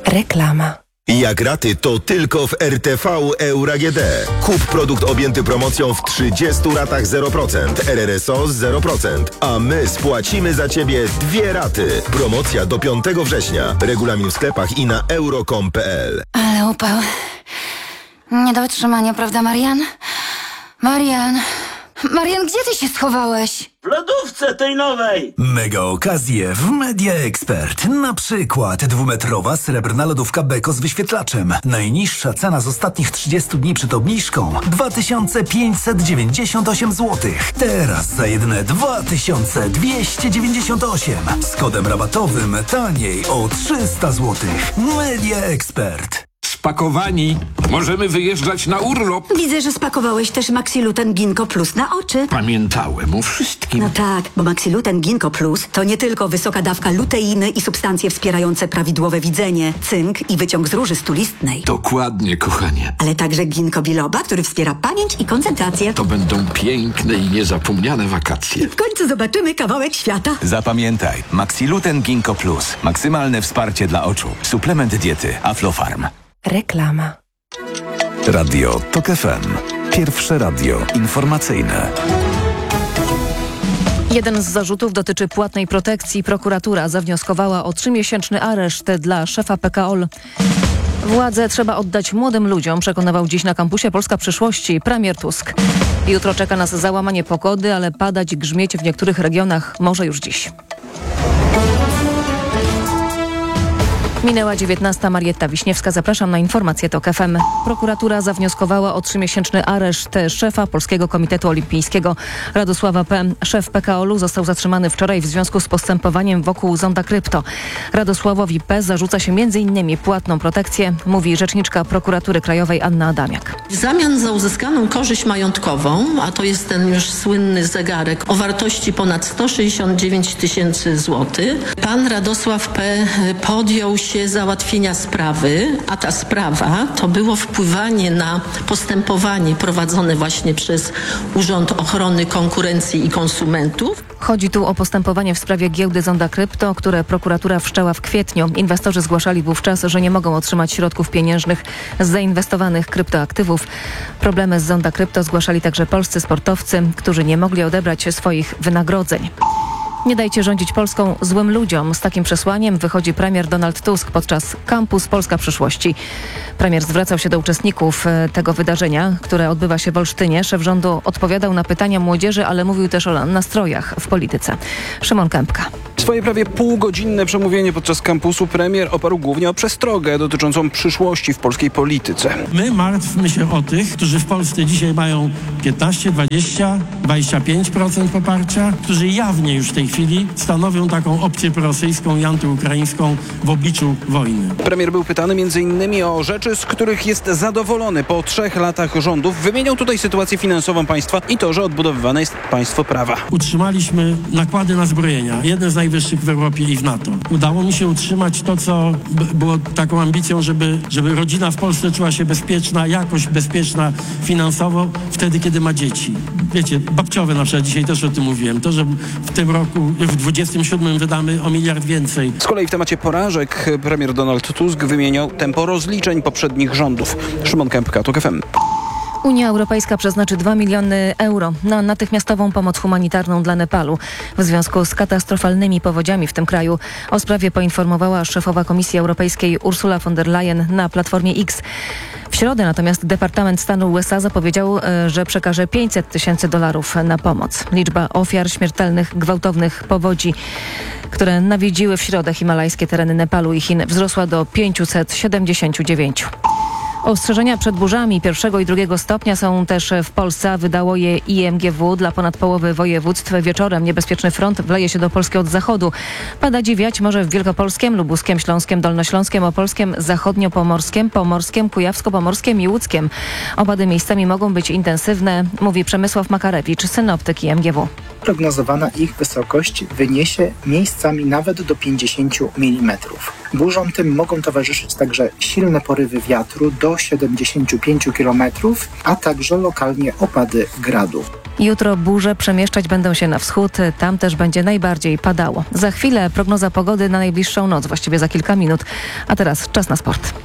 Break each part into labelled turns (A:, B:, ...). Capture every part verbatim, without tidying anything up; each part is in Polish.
A: Reklama.
B: Jak raty, to tylko w R T V Euro A G D. Kup produkt objęty promocją w trzydziestu ratach zero procent, R R S O zero procent, a my spłacimy za Ciebie dwie raty. Promocja do piątego września. Regulamin w sklepach i na euro kropka com kropka p l.
C: Ale upał. Nie do utrzymania, prawda, Marian? Marian... Marian, gdzie ty się schowałeś?
D: W lodówce tej nowej!
E: Mega okazje w Media Expert. Na przykład dwumetrowa srebrna lodówka Beko z wyświetlaczem. Najniższa cena z ostatnich trzydziestu dni przed obniżką dwa tysiące pięćset dziewięćdziesiąt osiem złotych. Teraz za jedyne dwa tysiące dwieście dziewięćdziesiąt osiem. Z kodem rabatowym taniej o trzysta złotych. Media Expert.
F: Spakowani. Możemy wyjeżdżać na urlop.
G: Widzę, że spakowałeś też Maxiluten Ginkgo Plus na oczy.
F: Pamiętałem o wszystkim.
G: No tak, bo Maxiluten Ginkgo Plus to nie tylko wysoka dawka luteiny i substancje wspierające prawidłowe widzenie, cynk i wyciąg z róży stulistnej.
F: Dokładnie, kochanie.
G: Ale także ginkgo biloba, który wspiera pamięć i koncentrację.
F: To będą piękne i niezapomniane wakacje.
G: W końcu zobaczymy kawałek świata.
H: Zapamiętaj, Maxiluten Ginkgo Plus. Maksymalne wsparcie dla oczu. Suplement diety Aflofarm.
A: Reklama.
H: Radio Tok F M. Pierwsze radio informacyjne.
I: Jeden z zarzutów dotyczy płatnej protekcji. Prokuratura zawnioskowała o trzymiesięczny areszt dla szefa P K O L. Władzę trzeba oddać młodym ludziom, przekonywał dziś na kampusie Polska Przyszłości premier Tusk. Jutro czeka nas załamanie pogody, ale padać i grzmieć w niektórych regionach może już dziś. Minęła dziewiętnasta. Marietta Wiśniewska. Zapraszam na informacje Tok F M. Prokuratura zawnioskowała o trzymiesięczny areszt szefa Polskiego Komitetu Olimpijskiego Radosława P. Szef P K O L-u został zatrzymany wczoraj w związku z postępowaniem wokół Zonda Krypto. Radosławowi P. zarzuca się między innymi płatną protekcję, mówi rzeczniczka Prokuratury Krajowej Anna Adamiak.
J: W zamian za uzyskaną korzyść majątkową, a to jest ten już słynny zegarek o wartości ponad sto sześćdziesiąt dziewięć tysięcy złotych, pan Radosław P. podjął się załatwienia sprawy, a ta sprawa to było wpływanie na postępowanie prowadzone właśnie przez Urząd Ochrony Konkurencji i Konsumentów.
I: Chodzi tu o postępowanie w sprawie giełdy Zonda Krypto, które prokuratura wszczęła w kwietniu. Inwestorzy zgłaszali wówczas, że nie mogą otrzymać środków pieniężnych z zainwestowanych kryptoaktywów. Problemy z Zonda Krypto zgłaszali także polscy sportowcy, którzy nie mogli odebrać swoich wynagrodzeń. Nie dajcie rządzić Polską złym ludziom. Z takim przesłaniem wychodzi premier Donald Tusk podczas Campus Polska Przyszłości. Premier zwracał się do uczestników tego wydarzenia, które odbywa się w Olsztynie. Szef rządu odpowiadał na pytania młodzieży, ale mówił też o nastrojach w polityce. Szymon Kępka.
K: Swoje prawie półgodzinne przemówienie podczas kampusu premier oparł głównie o przestrogę dotyczącą przyszłości w polskiej polityce.
L: My martwmy się o tych, którzy w Polsce dzisiaj mają piętnaście, dwadzieścia, dwadzieścia pięć procent poparcia, którzy jawnie już w tej chwili stanowią taką opcję prorosyjską i antyukraińską w obliczu wojny.
K: Premier był pytany między innymi o rzeczy, z których jest zadowolony po trzech latach rządów. Wymieniał tutaj sytuację finansową państwa i to, że odbudowywane jest państwo prawa.
L: Utrzymaliśmy nakłady na zbrojenia, jedne z najwyższych w Europie i w NATO. Udało mi się utrzymać to, co b- było taką ambicją, żeby, żeby rodzina w Polsce czuła się bezpieczna, jakoś bezpieczna finansowo wtedy, kiedy ma dzieci. Wiecie, babciowe na przykład, dzisiaj też o tym mówiłem, to, że w tym roku, w dwudziestym siódmym wydamy o miliard więcej.
K: Z kolei w temacie porażek premier Donald Tusk wymieniał tempo rozliczeń poprzednich rządów. Szymon Kępka, Tok F M.
I: Unia Europejska przeznaczy dwa miliony euro na natychmiastową pomoc humanitarną dla Nepalu w związku z katastrofalnymi powodziami w tym kraju. O sprawie poinformowała szefowa Komisji Europejskiej Ursula von der Leyen na Platformie X. W środę natomiast Departament Stanu U S A zapowiedział, że przekaże pięćset tysięcy dolarów na pomoc. Liczba ofiar śmiertelnych, gwałtownych powodzi, które nawiedziły w środę himalajskie tereny Nepalu i Chin, wzrosła do pięćset siedemdziesiąt dziewięć. Ostrzeżenia przed burzami pierwszego i drugiego stopnia są też w Polsce. Wydało je I M G W dla ponad połowy województw. Wieczorem niebezpieczny front wleje się do Polski od zachodu. Padać i wiać może w Wielkopolskiem, Lubuskiem, Śląskiem, Dolnośląskiem, Opolskiem, Zachodniopomorskiem, Pomorskiem, Kujawsko-Pomorskiem i Łódzkiem. Opady miejscami mogą być intensywne, mówi Przemysław Makarewicz, synoptyk I M G W.
M: Prognozowana ich wysokość wyniesie miejscami nawet do pięćdziesiąt milimetrów. Burzom tym mogą towarzyszyć także silne porywy wiatru do do siedemdziesięciu pięciu kilometrów, a także lokalnie opady gradu.
I: Jutro burze przemieszczać będą się na wschód, tam też będzie najbardziej padało. Za chwilę prognoza pogody na najbliższą noc, właściwie za kilka minut. A teraz czas na sport.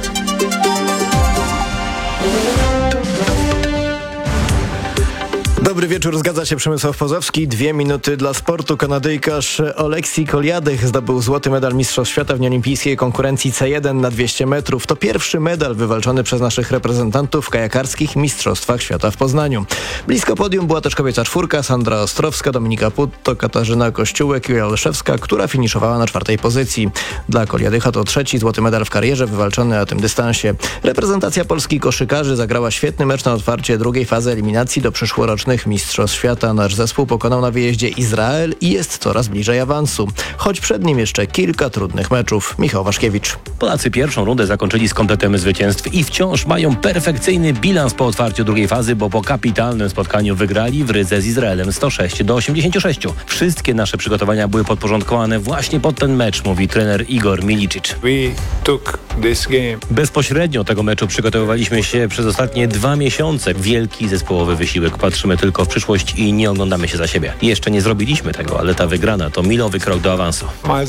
A: Dobry wieczór, zgadza się Przemysław Pozowski. Dwie minuty dla sportu. Kanadyjkarz Oleksii Koliadych zdobył złoty medal Mistrzostw Świata w nieolimpijskiej konkurencji C jeden na dwieście metrów. To pierwszy medal wywalczony przez naszych reprezentantów w kajakarskich Mistrzostwach Świata w Poznaniu. Blisko podium była też kobieca czwórka, Sandra Ostrowska, Dominika Putto, Katarzyna Kościółek i Julia Olszewska, która finiszowała na czwartej pozycji. Dla Koliadycha to trzeci złoty medal w karierze wywalczony na tym dystansie. Reprezentacja Polski koszykarzy zagrała świetny mecz na otwarcie drugiej fazy eliminacji do przyszłorocznych Mistrzostw Świata. Nasz zespół pokonał na wyjeździe Izrael i jest coraz bliżej awansu. Choć przed nim jeszcze kilka trudnych meczów. Michał Waszkiewicz.
N: Polacy pierwszą rundę zakończyli z kompletem zwycięstw i wciąż mają perfekcyjny bilans po otwarciu drugiej fazy, bo po kapitalnym spotkaniu wygrali w Rydze z Izraelem sto sześć do osiemdziesięciu sześciu. Wszystkie nasze przygotowania były podporządkowane właśnie pod ten mecz, mówi trener Igor Milicic. Bezpośrednio tego meczu przygotowywaliśmy się przez ostatnie dwa miesiące. Wielki zespołowy wysiłek. Patrzymy tylko w przyszłość i nie oglądamy się za siebie. Jeszcze nie zrobiliśmy tego, ale ta wygrana to milowy krok do awansu.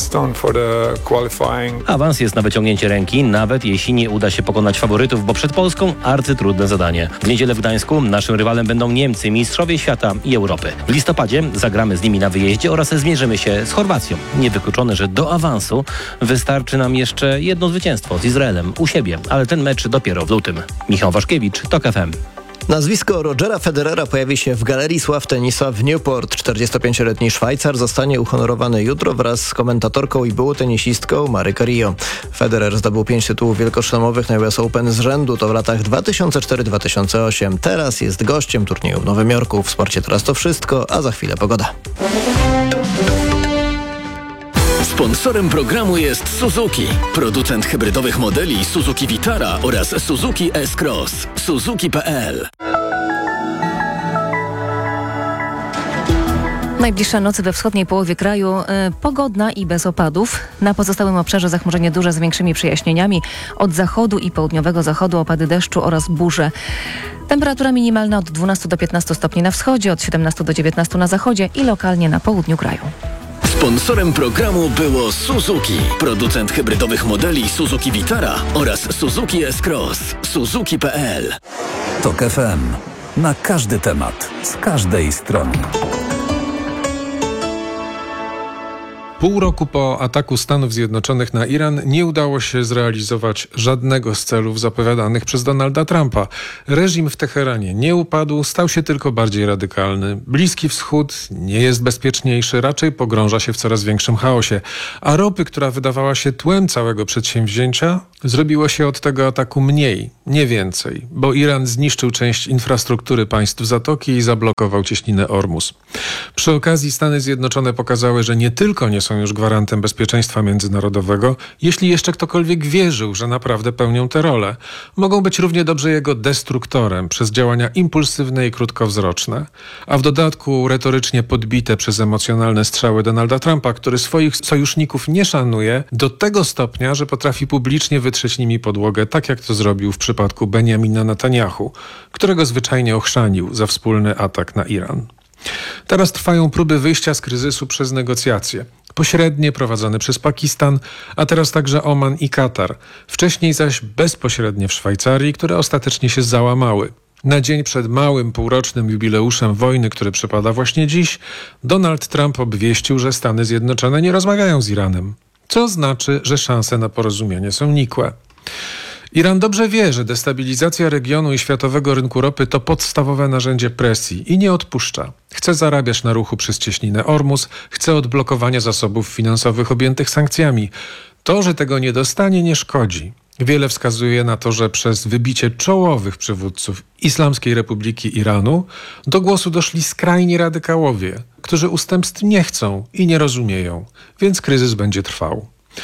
N: Awans jest na wyciągnięcie ręki, nawet jeśli nie uda się pokonać faworytów, bo przed Polską arcytrudne zadanie. W niedzielę w Gdańsku naszym rywalem będą Niemcy, mistrzowie świata i Europy. W listopadzie zagramy z nimi na wyjeździe oraz zmierzymy się z Chorwacją. Niewykluczone, że do awansu wystarczy nam jeszcze jedno zwycięstwo z Izraelem u siebie, ale ten mecz dopiero w lutym. Michał Waszkiewicz, TOK F M.
A: Nazwisko Rogera Federera pojawi się w Galerii Sław Tenisa w Newport. czterdziestopięcioletni Szwajcar zostanie uhonorowany jutro wraz z komentatorką i byłą tenisistką Mary Carrillo. Federer zdobył pięć tytułów wielkoszlemowych na U S Open z rzędu. To w latach dwa tysiące czwarty do dwa tysiące ósmego. Teraz jest gościem turnieju w Nowym Jorku. W sporcie teraz to wszystko, a za chwilę pogoda.
O: Sponsorem programu jest Suzuki, producent hybrydowych modeli Suzuki Vitara oraz Suzuki S-Cross. Suzuki kropka p l.
I: Najbliższa noc we wschodniej połowie kraju y, pogodna i bez opadów. Na pozostałym obszarze zachmurzenie duże z większymi przejaśnieniami. Od zachodu i południowego zachodu opady deszczu oraz burze. Temperatura minimalna od dwunastu do piętnastu stopni na wschodzie, od siedemnastu do dziewiętnastu na zachodzie i lokalnie na południu kraju.
O: Sponsorem programu było Suzuki, producent hybrydowych modeli Suzuki Vitara oraz Suzuki S-Cross. Suzuki kropka p l.
E: TOK F M. Na każdy temat, z każdej strony.
P: Pół roku po ataku Stanów Zjednoczonych na Iran nie udało się zrealizować żadnego z celów zapowiadanych przez Donalda Trumpa. Reżim w Teheranie nie upadł, stał się tylko bardziej radykalny. Bliski Wschód nie jest bezpieczniejszy, raczej pogrąża się w coraz większym chaosie. A ropy, która wydawała się tłem całego przedsięwzięcia, zrobiło się od tego ataku mniej, nie więcej, bo Iran zniszczył część infrastruktury państw Zatoki i zablokował cieśninę Ormus. Przy okazji Stany Zjednoczone pokazały, że nie tylko nie są już gwarantem bezpieczeństwa międzynarodowego, jeśli jeszcze ktokolwiek wierzył, że naprawdę pełnią tę rolę. Mogą być równie dobrze jego destruktorem przez działania impulsywne i krótkowzroczne, a w dodatku retorycznie podbite przez emocjonalne strzały Donalda Trumpa, który swoich sojuszników nie szanuje do tego stopnia, że potrafi publicznie wytrzeć nimi podłogę, tak jak to zrobił w przypadku Benjamina Netanyahu, którego zwyczajnie ochrzanił za wspólny atak na Iran. Teraz trwają próby wyjścia z kryzysu przez negocjacje. Pośrednie prowadzone przez Pakistan, a teraz także Oman i Katar. Wcześniej zaś bezpośrednie w Szwajcarii, które ostatecznie się załamały. Na dzień przed małym półrocznym jubileuszem wojny, który przypada właśnie dziś, Donald Trump obwieścił, że Stany Zjednoczone nie rozmawiają z Iranem. Co znaczy, że szanse na porozumienie są nikłe. Iran dobrze wie, że destabilizacja regionu i światowego rynku ropy to podstawowe narzędzie presji i nie odpuszcza. Chce zarabiać na ruchu przez cieśninę Ormus, chce odblokowania zasobów finansowych objętych sankcjami. To, że tego nie dostanie, nie szkodzi. Wiele wskazuje na to, że przez wybicie czołowych przywódców Islamskiej Republiki Iranu do głosu doszli skrajni radykałowie, którzy ustępstw nie chcą i nie rozumieją, więc kryzys będzie trwał.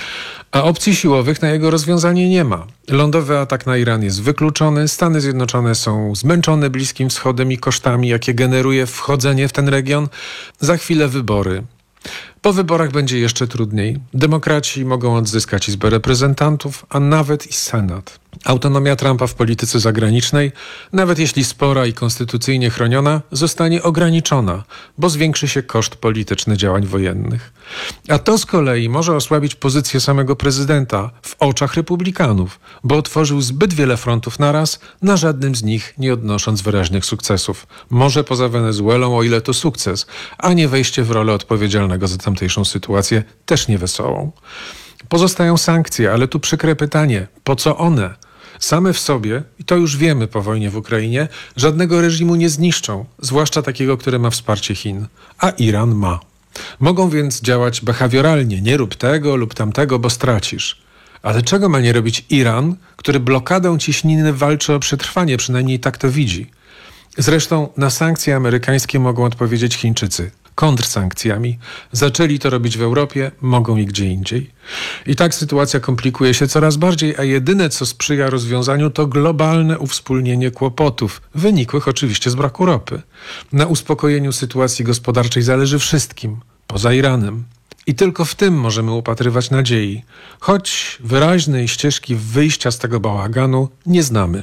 P: A opcji siłowych na jego rozwiązanie nie ma. Lądowy atak na Iran jest wykluczony, Stany Zjednoczone są zmęczone Bliskim Wschodem i kosztami, jakie generuje wchodzenie w ten region. Za chwilę wybory. Po wyborach będzie jeszcze trudniej. Demokraci mogą odzyskać Izbę Reprezentantów, a nawet i Senat. Autonomia Trumpa w polityce zagranicznej, nawet jeśli spora i konstytucyjnie chroniona, zostanie ograniczona, bo zwiększy się koszt polityczny działań wojennych. A to z kolei może osłabić pozycję samego prezydenta w oczach republikanów, bo otworzył zbyt wiele frontów naraz, na żadnym z nich nie odnosząc wyraźnych sukcesów. Może poza Wenezuelą, o ile to sukces, a nie wejście w rolę odpowiedzialnego za tamtejszą sytuację, też niewesołą. Pozostają sankcje, ale tu przykre pytanie, po co one? Same w sobie, i to już wiemy po wojnie w Ukrainie, żadnego reżimu nie zniszczą, zwłaszcza takiego, który ma wsparcie Chin. A Iran ma. Mogą więc działać behawioralnie, nie rób tego lub tamtego, bo stracisz. Ale czego ma nie robić Iran, który blokadą ciśniny walczy o przetrwanie, przynajmniej tak to widzi? Zresztą na sankcje amerykańskie mogą odpowiedzieć Chińczycy. Kontrsankcjami. Zaczęli to robić w Europie, mogą i gdzie indziej. I tak sytuacja komplikuje się coraz bardziej, a jedyne, co sprzyja rozwiązaniu, to globalne uwspólnienie kłopotów, wynikłych oczywiście z braku ropy. Na uspokojeniu sytuacji gospodarczej zależy wszystkim, poza Iranem. I tylko w tym możemy upatrywać nadziei, choć wyraźnej ścieżki wyjścia z tego bałaganu nie znamy.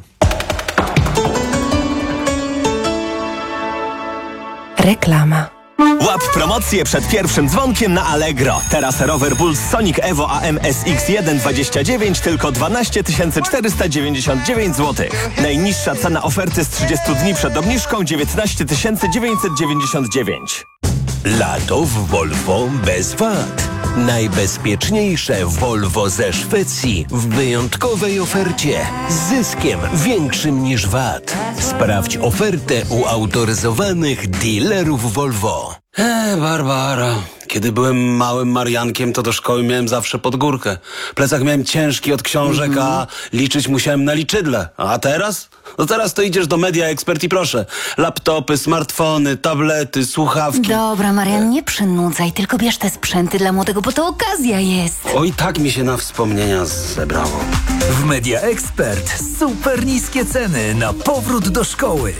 Q: Reklama.
R: Łap promocję przed pierwszym dzwonkiem na Allegro. Teraz rower Bulls Sonic Evo A M S X jeden dwadzieścia dziewięć tylko dwanaście tysięcy czterysta dziewięćdziesiąt dziewięć złotych. Najniższa cena oferty z trzydziestu dni przed obniżką dziewiętnaście tysięcy dziewięćset dziewięćdziesiąt dziewięć.
S: Lato w Volvo bez wad. Najbezpieczniejsze Volvo ze Szwecji w wyjątkowej ofercie z zyskiem większym niż V A T. Sprawdź ofertę u autoryzowanych dealerów Volvo.
T: Eee, Barbara. Kiedy byłem małym Mariankiem, to do szkoły miałem zawsze pod górkę. Plecak miałem ciężki od książek, mm-hmm. a liczyć musiałem na liczydle. A teraz? No teraz to idziesz do Media Expert i proszę. Laptopy, smartfony, tablety, słuchawki.
C: Dobra, Marian, nie przynudzaj, tylko bierz te sprzęty dla młodego, bo to okazja jest.
T: Oj, tak mi się na wspomnienia zebrało.
E: W Media Expert super niskie ceny na powrót do szkoły.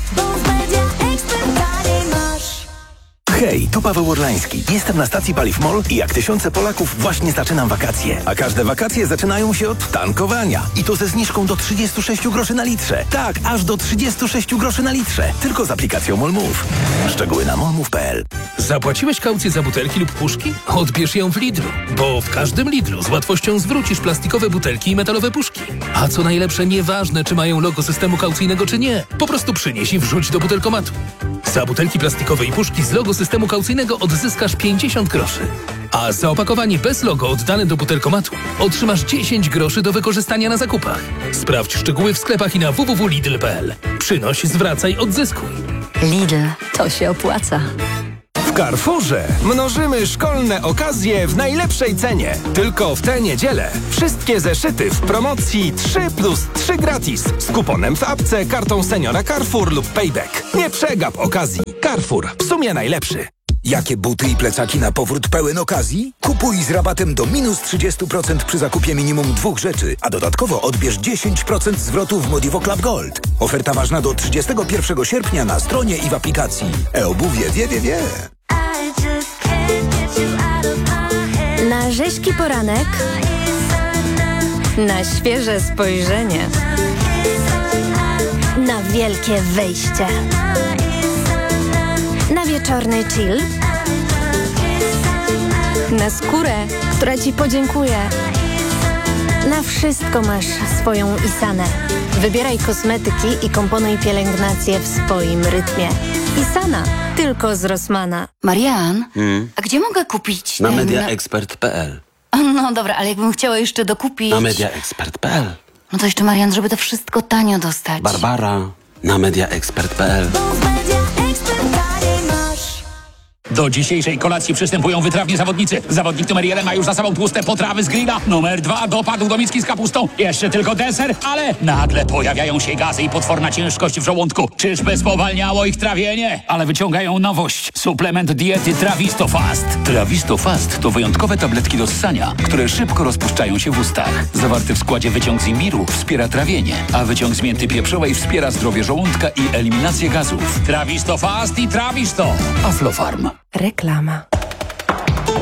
R: Hej, tu Paweł Orlański. Jestem na stacji Paliw MOL i jak tysiące Polaków właśnie zaczynam wakacje. A każde wakacje zaczynają się od tankowania. I to ze zniżką do trzydziestu sześciu groszy na litrze. Tak, aż do trzydziestu sześciu groszy na litrze. Tylko z aplikacją MOLMove. Szczegóły na molmove kropka p l.
U: Zapłaciłeś kaucję za butelki lub puszki? Odbierz ją w Lidlu, bo w każdym Lidlu z łatwością zwrócisz plastikowe butelki i metalowe puszki. A co najlepsze, nieważne czy mają logo systemu kaucyjnego czy nie. Po prostu przynieś i wrzuć do butelkomatu. Za butelki plastikowe i puszki z logo systemu kaucyjnego odzyskasz pięćdziesiąt groszy. A za opakowanie bez logo oddane do butelkomatu otrzymasz dziesięć groszy do wykorzystania na zakupach. Sprawdź szczegóły w sklepach i na w w w kropka lidl kropka p l. Przynoś, zwracaj, odzyskuj.
G: Lidl, to się opłaca.
R: W Carrefourze mnożymy szkolne okazje w najlepszej cenie. Tylko w tę niedzielę wszystkie zeszyty w promocji trzy plus trzy gratis z kuponem w apce, kartą seniora Carrefour lub Payback. Nie przegap okazji. Carrefour, w sumie najlepszy.
V: Jakie buty i plecaki na powrót pełen okazji? Kupuj z rabatem do minus trzydzieści procent przy zakupie minimum dwóch rzeczy, a dodatkowo odbierz dziesięć procent zwrotu w Modivo Club Gold. Oferta ważna do trzydziestego pierwszego sierpnia na stronie i w aplikacji. E-obuwie wie, wie, wie.
Q: Na rzeźki poranek, na świeże spojrzenie, na wielkie wejście, na wieczorny chill, na skórę, która Ci podziękuje. Na wszystko masz swoją Isanę. Wybieraj kosmetyki i komponuj pielęgnację w swoim rytmie. Isana, tylko z Rossmana.
C: Marian,
T: Hmm?
C: a gdzie mogę kupić
T: Na
C: ten...
T: media expert kropka p l.
C: No dobra, ale jakbym chciała jeszcze dokupić...
T: Na media expert kropka p l.
C: No to jeszcze, Marian, żeby to wszystko tanio dostać.
T: Barbara, na media expert kropka p l.
W: Do dzisiejszej kolacji przystępują wytrawni zawodnicy. Zawodnik numer jeden ma już za sobą tłuste potrawy z grilla. Numer dwa dopadł do miski z kapustą. Jeszcze tylko deser, ale nagle pojawiają się gazy i potworna ciężkość w żołądku. Czyżby spowalniało ich trawienie? Ale wyciągają nowość. Suplement diety Trawisto Fast. Trawisto Fast to wyjątkowe tabletki do ssania, które szybko rozpuszczają się w ustach. Zawarty w składzie wyciąg z imbiru wspiera trawienie, a wyciąg z mięty pieprzowej wspiera zdrowie żołądka i eliminację gazów. Trawisto Fast i Trawisto. Aflofarm.
Q: Reklama.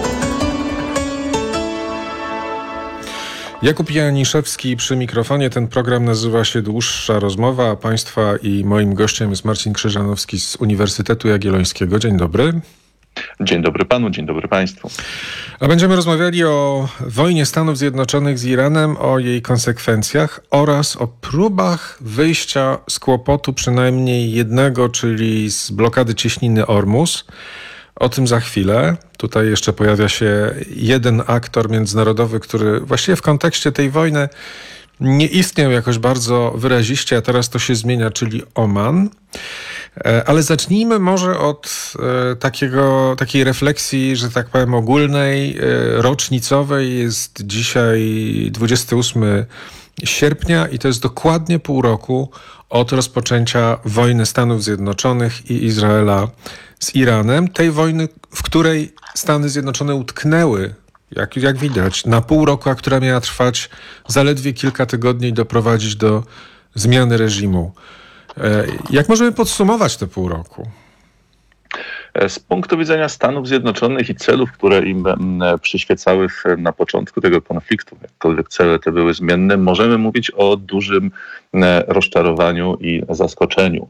P: Jakub Janiszewski przy mikrofonie. Ten program nazywa się Dłuższa Rozmowa, a Państwa i moim gościem jest Marcin Krzyżanowski z Uniwersytetu Jagiellońskiego. Dzień dobry.
B: Dzień dobry panu, dzień dobry państwu.
P: A będziemy rozmawiali o wojnie Stanów Zjednoczonych z Iranem, o jej konsekwencjach oraz o próbach wyjścia z kłopotu przynajmniej jednego, czyli z blokady cieśniny Ormus. O tym za chwilę. Tutaj jeszcze pojawia się jeden aktor międzynarodowy, który właściwie w kontekście tej wojny nie istniał jakoś bardzo wyraziście, a teraz to się zmienia, czyli Oman. Ale zacznijmy może od takiego, takiej refleksji, że tak powiem, ogólnej, rocznicowej. Jest dzisiaj dwudziestego ósmego sierpnia i to jest dokładnie pół roku od rozpoczęcia wojny Stanów Zjednoczonych i Izraela z Iranem. Tej wojny, w której Stany Zjednoczone utknęły, jak, jak widać, na pół roku, a która miała trwać zaledwie kilka tygodni i doprowadzić do zmiany reżimu. Jak możemy podsumować te pół roku?
B: Z punktu widzenia Stanów Zjednoczonych i celów, które im przyświecały na początku tego konfliktu, jakkolwiek cele te były zmienne, możemy mówić o dużym rozczarowaniu i zaskoczeniu.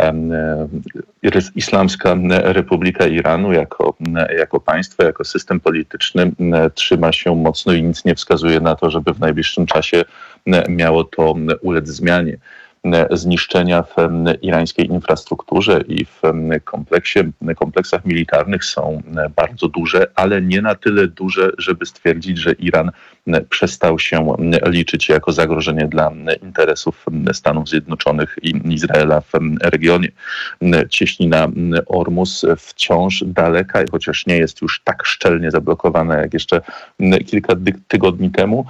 B: Islamska Republika Iranu jako, jako państwo, jako system polityczny trzyma się mocno i nic nie wskazuje na to, żeby w najbliższym czasie miało to ulec zmianie. Zniszczenia w irańskiej infrastrukturze i w kompleksie, kompleksach militarnych są bardzo duże, ale nie na tyle duże, żeby stwierdzić, że Iran przestał się liczyć jako zagrożenie dla interesów Stanów Zjednoczonych i Izraela w regionie. Cieśnina Ormus wciąż daleka, chociaż nie jest już tak szczelnie zablokowana jak jeszcze kilka tygodni temu,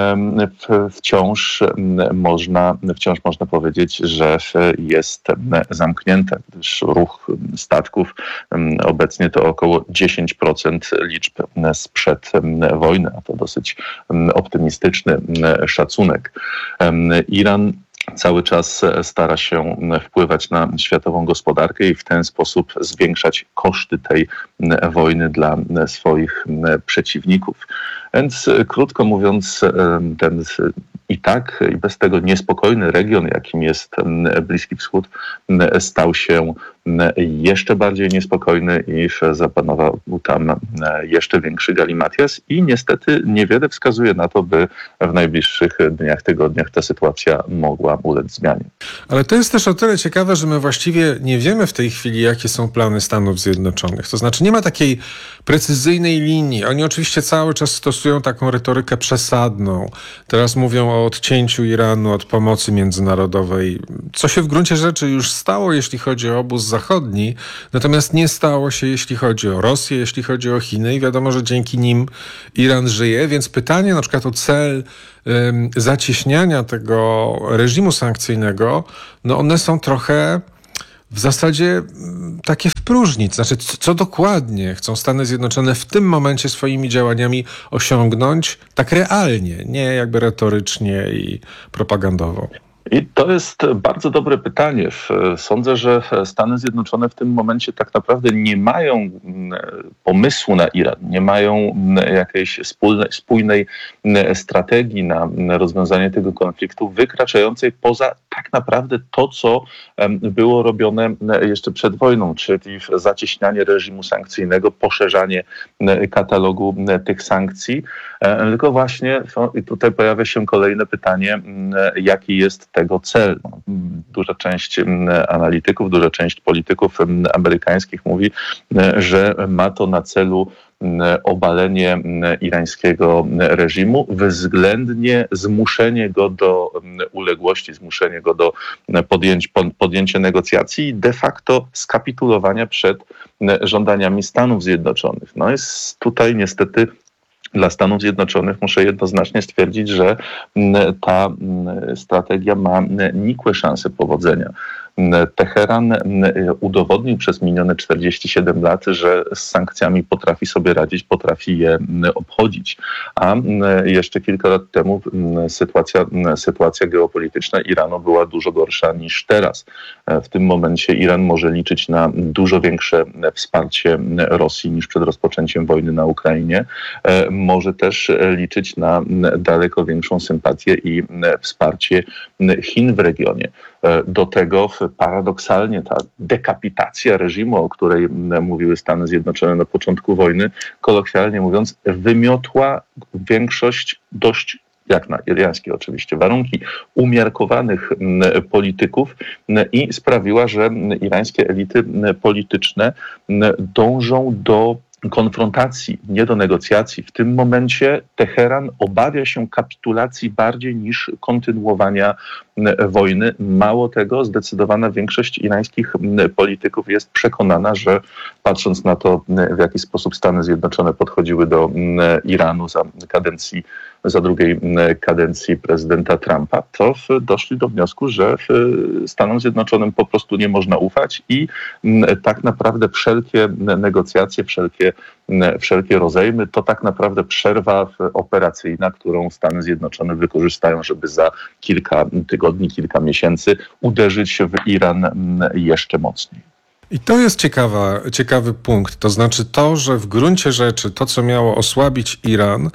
B: wciąż można, wciąż można powiedzieć, powiedzieć, że jest zamknięte, gdyż ruch statków obecnie to około dziesięć procent liczb sprzed wojny, a to dosyć optymistyczny szacunek. Iran cały czas stara się wpływać na światową gospodarkę i w ten sposób zwiększać koszty tej wojny dla swoich przeciwników. Więc krótko mówiąc, ten i tak i bez tego niespokojny region, jakim jest Bliski Wschód, stał się jeszcze bardziej niespokojny i zapanował tam jeszcze większy galimatias i niestety niewiele wskazuje na to, by w najbliższych dniach, tygodniach ta sytuacja mogła ulec zmianie.
P: Ale to jest też o tyle ciekawe, że my właściwie nie wiemy w tej chwili, jakie są plany Stanów Zjednoczonych. To znaczy nie ma takiej precyzyjnej linii. Oni oczywiście cały czas stosują taką retorykę przesadną. Teraz mówią o odcięciu Iranu od pomocy międzynarodowej, co się w gruncie rzeczy już stało, jeśli chodzi o obóz zachodni, natomiast nie stało się, jeśli chodzi o Rosję, jeśli chodzi o Chiny i wiadomo, że dzięki nim Iran żyje, więc pytanie na przykład o cel um, zacieśniania tego reżimu sankcyjnego, no one są trochę w zasadzie takie w próżni. Znaczy, co dokładnie chcą Stany Zjednoczone w tym momencie swoimi działaniami osiągnąć tak realnie, nie jakby retorycznie i propagandowo?
B: I to jest bardzo dobre pytanie. Sądzę, że Stany Zjednoczone w tym momencie tak naprawdę nie mają pomysłu na Iran, nie mają jakiejś spójnej, spójnej strategii na rozwiązanie tego konfliktu, wykraczającej poza tak naprawdę to, co było robione jeszcze przed wojną, czyli zacieśnianie reżimu sankcyjnego, poszerzanie katalogu tych sankcji. Tylko właśnie i tutaj pojawia się kolejne pytanie, jaki jest tego cel. Duża część analityków, duża część polityków amerykańskich mówi, że ma to na celu obalenie irańskiego reżimu, względnie zmuszenie go do uległości, zmuszenie go do podjęć, podjęcia negocjacji i de facto skapitulowania przed żądaniami Stanów Zjednoczonych. No jest tutaj niestety dla Stanów Zjednoczonych muszę jednoznacznie stwierdzić, że ta strategia ma nikłe szanse powodzenia. Teheran udowodnił przez minione czterdzieści siedem lat, że z sankcjami potrafi sobie radzić, potrafi je obchodzić. A jeszcze kilka lat temu sytuacja, sytuacja geopolityczna Iranu była dużo gorsza niż teraz. W tym momencie Iran może liczyć na dużo większe wsparcie Rosji niż przed rozpoczęciem wojny na Ukrainie. Może też liczyć na daleko większą sympatię i wsparcie Chin w regionie. Do tego paradoksalnie ta dekapitacja reżimu, o której mówiły Stany Zjednoczone na początku wojny, kolokwialnie mówiąc, wymiotła większość dość, jak na irańskie oczywiście warunki, umiarkowanych polityków i sprawiła, że irańskie elity polityczne dążą do konfrontacji, nie do negocjacji. W tym momencie Teheran obawia się kapitulacji bardziej niż kontynuowania wojny. Mało tego, zdecydowana większość irańskich polityków jest przekonana, że patrząc na to, w jaki sposób Stany Zjednoczone podchodziły do Iranu za kadencji, za drugiej kadencji prezydenta Trumpa, to doszli do wniosku, że Stanom Zjednoczonym po prostu nie można ufać i tak naprawdę wszelkie negocjacje, wszelkie, wszelkie rozejmy to tak naprawdę przerwa operacyjna, którą Stany Zjednoczone wykorzystają, żeby za kilka tygodni, kilka miesięcy uderzyć w Iran jeszcze mocniej.
P: I to jest ciekawa, ciekawy punkt. To znaczy to, że w gruncie rzeczy to, co miało osłabić Iran,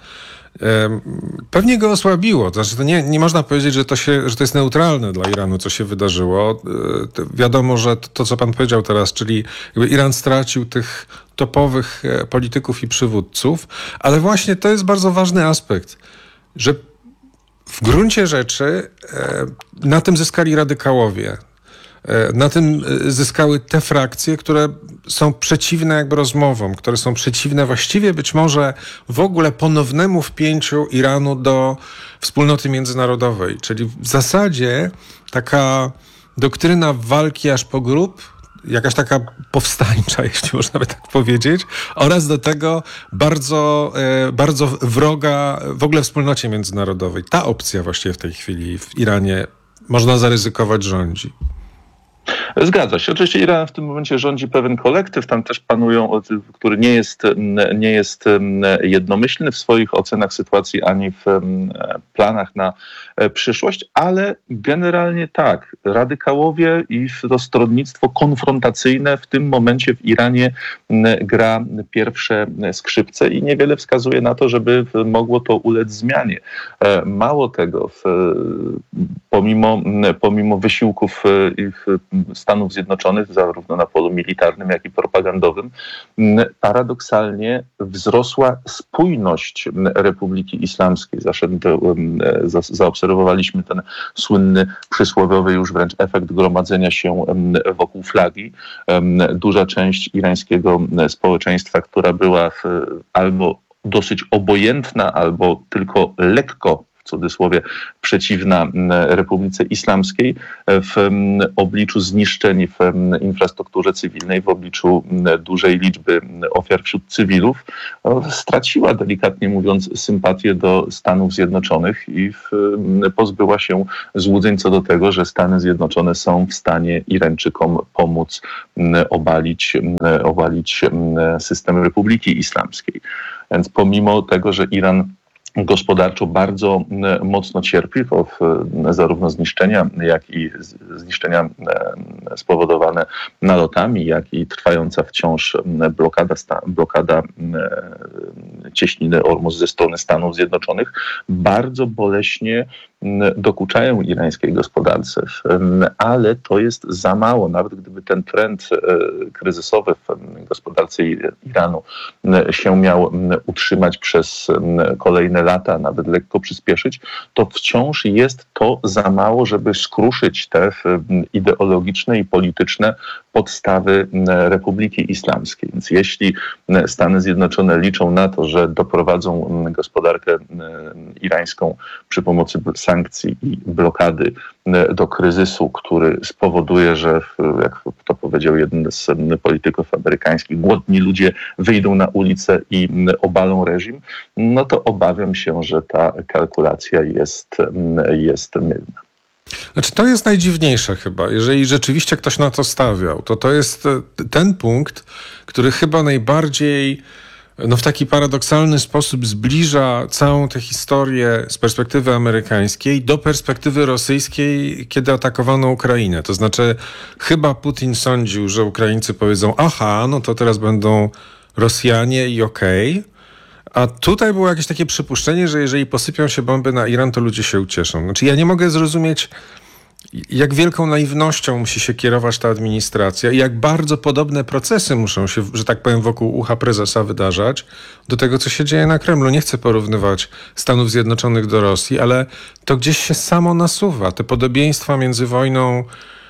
P: pewnie go osłabiło. To znaczy, to nie, nie można powiedzieć, że to, się, że to jest neutralne dla Iranu, co się wydarzyło. Wiadomo, że to, to co pan powiedział teraz, czyli jakby Iran stracił tych topowych polityków i przywódców, ale właśnie to jest bardzo ważny aspekt, że w gruncie rzeczy na tym zyskali radykałowie. Na tym zyskały te frakcje, które są przeciwne jakby rozmowom, które są przeciwne właściwie być może w ogóle ponownemu wpięciu Iranu do wspólnoty międzynarodowej. Czyli w zasadzie taka doktryna walki aż po grób, jakaś taka powstańcza, jeśli można by tak powiedzieć, oraz do tego bardzo, bardzo wroga w ogóle wspólnocie międzynarodowej. Ta opcja właściwie w tej chwili w Iranie, można zaryzykować, rządzi.
B: Zgadza się. Oczywiście Iran w tym momencie rządzi pewien kolektyw, tam też panują, który nie jest, nie jest jednomyślny w swoich ocenach sytuacji ani w planach na przyszłość, ale generalnie tak, radykałowie i to stronnictwo konfrontacyjne w tym momencie w Iranie gra pierwsze skrzypce i niewiele wskazuje na to, żeby mogło to ulec zmianie. Mało tego, pomimo, pomimo wysiłków Stanów Zjednoczonych, zarówno na polu militarnym, jak i propagandowym, paradoksalnie wzrosła spójność Republiki Islamskiej. Zaszedł, za, zaobserwowaliśmy ten słynny, przysłowiowy już wręcz efekt gromadzenia się wokół flagi. Duża część irańskiego społeczeństwa, która była albo dosyć obojętna, albo tylko lekko, w cudzysłowie, przeciwna Republice Islamskiej w obliczu zniszczeń w infrastrukturze cywilnej, w obliczu dużej liczby ofiar wśród cywilów, straciła, delikatnie mówiąc, sympatię do Stanów Zjednoczonych i pozbyła się złudzeń co do tego, że Stany Zjednoczone są w stanie Irańczykom pomóc obalić, obalić system Republiki Islamskiej. Więc pomimo tego, że Iran gospodarczo bardzo mocno cierpi, zarówno zniszczenia, jak i zniszczenia spowodowane nalotami, jak i trwająca wciąż blokada, blokada cieśniny Ormus ze strony Stanów Zjednoczonych, bardzo boleśnie dokuczają irańskiej gospodarce, ale to jest za mało. Nawet gdyby ten trend kryzysowy w gospodarce Iranu się miał utrzymać przez kolejne lata, nawet lekko przyspieszyć, to wciąż jest to za mało, żeby skruszyć te ideologiczne i polityczne podstawy Republiki Islamskiej. Więc jeśli Stany Zjednoczone liczą na to, że doprowadzą gospodarkę irańską przy pomocy sankcji i blokady do kryzysu, który spowoduje, że, jak to powiedział jeden z polityków amerykańskich, głodni ludzie wyjdą na ulicę i obalą reżim, no to obawiam się, że ta kalkulacja jest, jest mylna.
P: Znaczy, to jest najdziwniejsze chyba. Jeżeli rzeczywiście ktoś na to stawiał, to to jest ten punkt, który chyba najbardziej no, w taki paradoksalny sposób zbliża całą tę historię z perspektywy amerykańskiej do perspektywy rosyjskiej, kiedy atakowano Ukrainę. To znaczy, chyba Putin sądził, że Ukraińcy powiedzą, aha, no to teraz będą Rosjanie i okej. Okay. A tutaj było jakieś takie przypuszczenie, że jeżeli posypią się bomby na Iran, to ludzie się ucieszą. Znaczy, ja nie mogę zrozumieć, jak wielką naiwnością musi się kierować ta administracja i jak bardzo podobne procesy muszą się, że tak powiem, wokół ucha prezesa wydarzać do tego, co się dzieje na Kremlu. Nie chcę porównywać Stanów Zjednoczonych do Rosji, ale to gdzieś się samo nasuwa. Te podobieństwa między wojną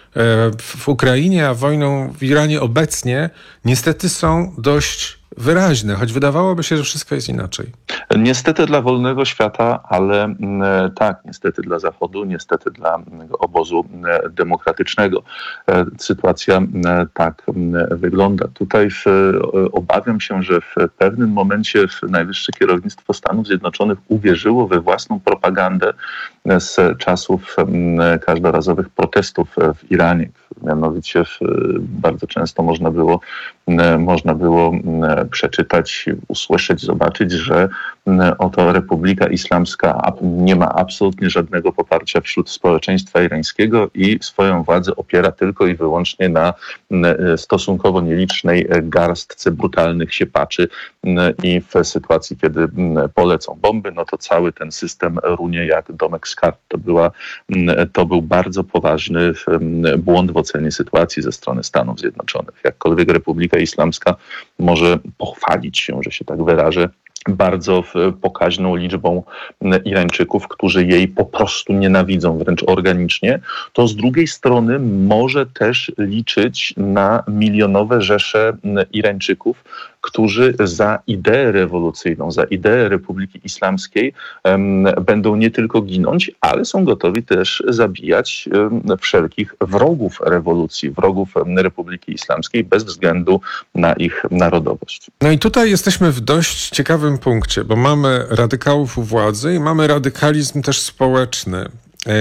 P: w Ukrainie a wojną w Iranie obecnie niestety są dość wyraźne, choć wydawałoby się, że wszystko jest inaczej.
B: Niestety dla wolnego świata, ale tak, niestety dla Zachodu, niestety dla obozu demokratycznego. Sytuacja tak wygląda. Tutaj w, obawiam się, że w pewnym momencie najwyższe kierownictwo Stanów Zjednoczonych uwierzyło we własną propagandę z czasów każdorazowych protestów w Iranie. Mianowicie bardzo często można było, można było przeczytać, usłyszeć, zobaczyć, że oto Republika Islamska nie ma absolutnie żadnego poparcia wśród społeczeństwa irańskiego i swoją władzę opiera tylko i wyłącznie na stosunkowo nielicznej garstce brutalnych siepaczy i w sytuacji, kiedy polecą bomby, no to cały ten system runie jak domek z kart. To, była, to był bardzo poważny błąd w ocenie sytuacji ze strony Stanów Zjednoczonych. Jakkolwiek Republika Islamska może pochwalić się, że się tak wyrażę, bardzo pokaźną liczbą Irańczyków, którzy jej po prostu nienawidzą wręcz organicznie, to z drugiej strony może też liczyć na milionowe rzesze Irańczyków, którzy za ideę rewolucyjną, za ideę Republiki Islamskiej um, będą nie tylko ginąć, ale są gotowi też zabijać um, wszelkich wrogów rewolucji, wrogów um, Republiki Islamskiej bez względu na ich narodowość.
P: No i tutaj jesteśmy w dość ciekawym punkcie, bo mamy radykałów u władzy i mamy radykalizm też społeczny. Yy,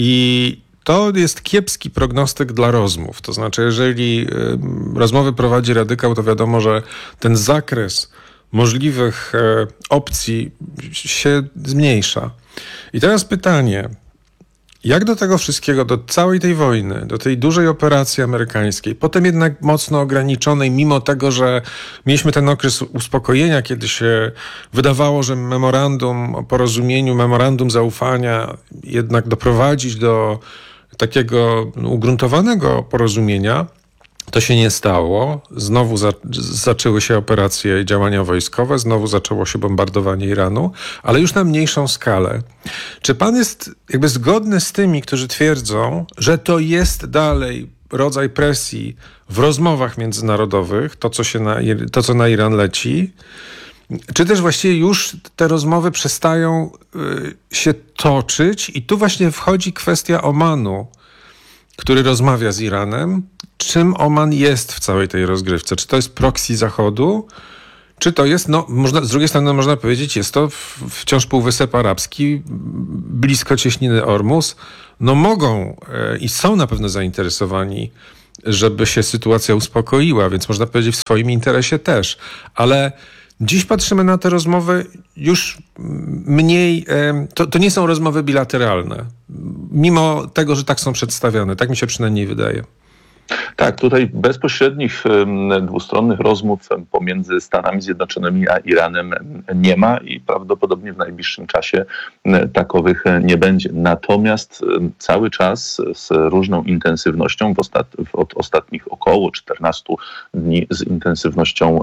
P: I to jest kiepski prognostyk dla rozmów. To znaczy, jeżeli y, rozmowy prowadzi radykał, to wiadomo, że ten zakres możliwych y, opcji się zmniejsza. I teraz pytanie, jak do tego wszystkiego, do całej tej wojny, do tej dużej operacji amerykańskiej, potem jednak mocno ograniczonej, mimo tego, że mieliśmy ten okres uspokojenia, kiedy się wydawało, że memorandum o porozumieniu, memorandum zaufania jednak doprowadzić do takiego ugruntowanego porozumienia, to się nie stało. Znowu za, zaczęły się operacje i działania wojskowe, znowu zaczęło się bombardowanie Iranu, ale już na mniejszą skalę. Czy pan jest jakby zgodny z tymi, którzy twierdzą, że to jest dalej rodzaj presji w rozmowach międzynarodowych, to co, się na, to, co na Iran leci, czy też właściwie już te rozmowy przestają y, się toczyć i tu właśnie wchodzi kwestia Omanu, który rozmawia z Iranem. Czym Oman jest w całej tej rozgrywce? Czy to jest proxy Zachodu? Czy to jest, no można, z drugiej strony można powiedzieć, jest to w, wciąż Półwysep Arabski, blisko cieśniny Ormus. No mogą y, i są na pewno zainteresowani, żeby się sytuacja uspokoiła, więc można powiedzieć w swoim interesie też. Ale dziś patrzymy na te rozmowy już mniej, to, to nie są rozmowy bilateralne, mimo tego, że tak są przedstawiane. Tak mi się przynajmniej wydaje.
B: Tak, tutaj bezpośrednich dwustronnych rozmów pomiędzy Stanami Zjednoczonymi a Iranem nie ma i prawdopodobnie w najbliższym czasie takowych nie będzie. Natomiast cały czas z różną intensywnością, w ostat, od ostatnich około czternastu dni z intensywnością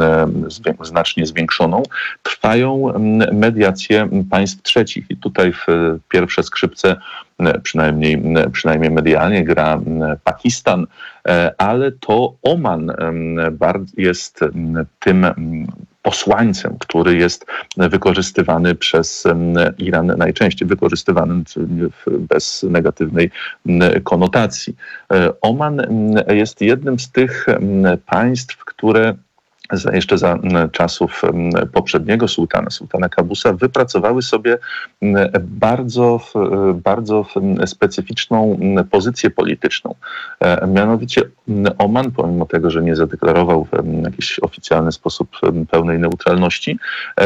B: znacznie zwiększoną, trwają mediacje państw trzecich. I tutaj w pierwsze skrzypce przynajmniej, przynajmniej medialnie gra Pakistan, ale to Oman jest tym posłańcem, który jest wykorzystywany przez Iran najczęściej, wykorzystywany bez negatywnej konotacji. Oman jest jednym z tych państw, które jeszcze za czasów poprzedniego sułtana, sułtana Kabusa, wypracowały sobie bardzo, bardzo specyficzną pozycję polityczną. Mianowicie Oman, pomimo tego, że nie zadeklarował w jakiś oficjalny sposób pełnej neutralności,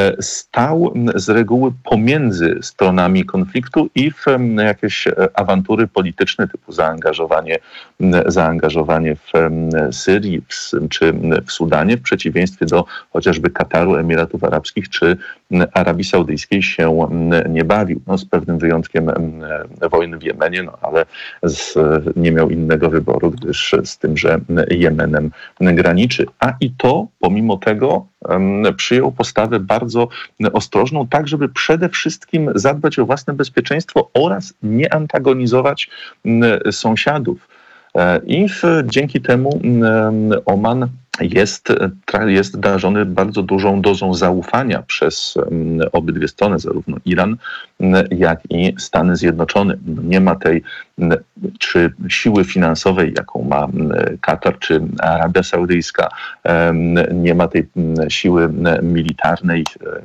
B: stał z reguły pomiędzy stronami konfliktu i w jakieś awantury polityczne typu zaangażowanie, zaangażowanie w Syrii czy w Sudanie, w przeciwieństwie do chociażby Kataru, Emiratów Arabskich czy Arabii Saudyjskiej się nie bawił. No, z pewnym wyjątkiem wojny w Jemenie, no, ale z, nie miał innego wyboru, gdyż z tym, że Jemenem graniczy. A i to, pomimo tego, przyjął postawę bardzo ostrożną, tak żeby przede wszystkim zadbać o własne bezpieczeństwo oraz nie antagonizować sąsiadów. I dzięki temu Oman jest, jest darzony bardzo dużą dozą zaufania przez obydwie strony, zarówno Iran, jak i Stany Zjednoczone. Nie ma tej czy siły finansowej, jaką ma Katar czy Arabia Saudyjska, nie ma tej siły militarnej,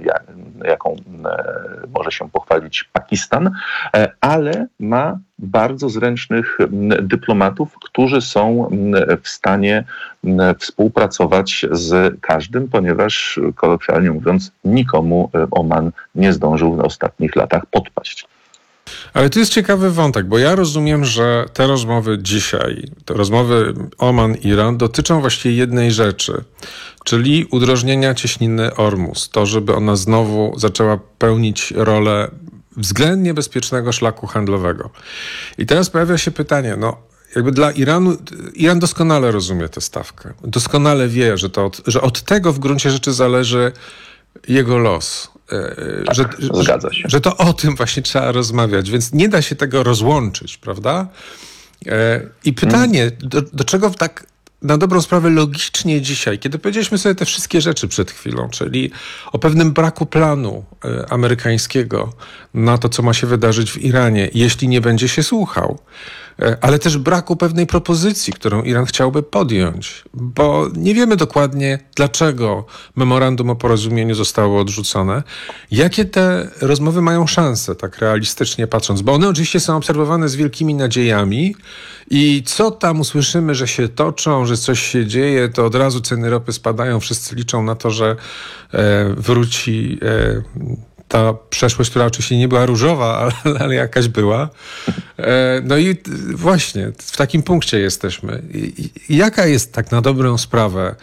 B: jaką może się pochwalić Pakistan, ale ma bardzo zręcznych dyplomatów, którzy są w stanie współpracować z każdym, ponieważ kolokwialnie mówiąc nikomu Oman nie zdążył w ostatnich latach podpaść.
P: Ale tu jest ciekawy wątek, bo ja rozumiem, że te rozmowy dzisiaj, te rozmowy Oman-Iran dotyczą właściwie jednej rzeczy, czyli udrożnienia cieśniny Ormus. To, żeby ona znowu zaczęła pełnić rolę względnie bezpiecznego szlaku handlowego. I teraz pojawia się pytanie, no jakby dla Iranu, Iran doskonale rozumie tę stawkę. Doskonale wie, że, to od, że od tego w gruncie rzeczy zależy jego los.
B: Tak,
P: że,
B: zgadza się.
P: Że, że to o tym właśnie trzeba rozmawiać, więc nie da się tego rozłączyć, prawda? I pytanie, do, do czego tak na dobrą sprawę logicznie dzisiaj, kiedy powiedzieliśmy sobie te wszystkie rzeczy przed chwilą, czyli o pewnym braku planu amerykańskiego na to, co ma się wydarzyć w Iranie, jeśli nie będzie się słuchał, ale też braku pewnej propozycji, którą Iran chciałby podjąć, bo nie wiemy dokładnie, dlaczego memorandum o porozumieniu zostało odrzucone, jakie te rozmowy mają szanse, tak realistycznie patrząc, bo one oczywiście są obserwowane z wielkimi nadziejami i co tam usłyszymy, że się toczą, że coś się dzieje, to od razu ceny ropy spadają, wszyscy liczą na to, że e, wróci e, ta przeszłość, która oczywiście nie była różowa, ale, ale jakaś była. No i właśnie w takim punkcie jesteśmy. I jaka jest tak na dobrą sprawę,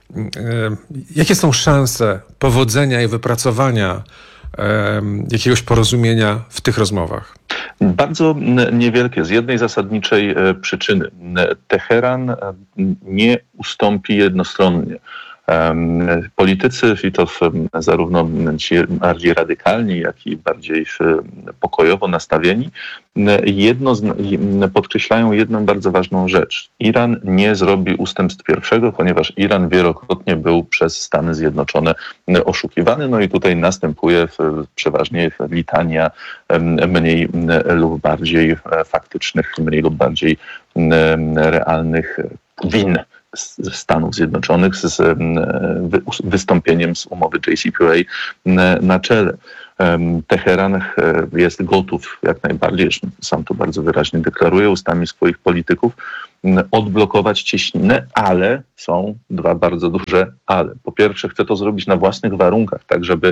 P: jakie są szanse powodzenia i wypracowania jakiegoś porozumienia w tych rozmowach?
B: Bardzo niewielkie, z jednej zasadniczej przyczyny. Teheran nie ustąpi jednostronnie. Politycy, i to zarówno ci bardziej radykalni, jak i bardziej pokojowo nastawieni, jedno, podkreślają jedną bardzo ważną rzecz. Iran nie zrobi ustępstw pierwszego, ponieważ Iran wielokrotnie był przez Stany Zjednoczone oszukiwany. No i tutaj następuje przeważnie litania mniej lub bardziej faktycznych, mniej lub bardziej realnych win Stanów Zjednoczonych z wystąpieniem z umowy J C P O A na czele. Teheran jest gotów jak najbardziej, sam to bardzo wyraźnie deklaruje ustami swoich polityków, odblokować cieśninę, ale są dwa bardzo duże ale. Po pierwsze, chce to zrobić na własnych warunkach, tak żeby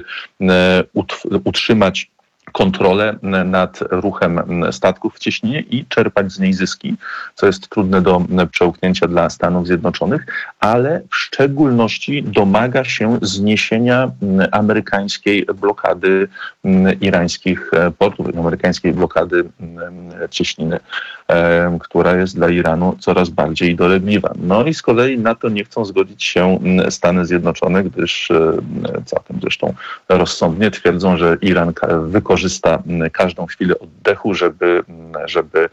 B: utrzymać kontrolę nad ruchem statków w cieśninie i czerpać z niej zyski, co jest trudne do przełknięcia dla Stanów Zjednoczonych, ale w szczególności domaga się zniesienia amerykańskiej blokady irańskich portów, amerykańskiej blokady cieśniny, która jest dla Iranu coraz bardziej dolegliwa. No i z kolei na to nie chcą zgodzić się Stany Zjednoczone, gdyż całkiem zresztą rozsądnie twierdzą, że Iran wykorzysta każdą chwilę oddechu, żeby, żeby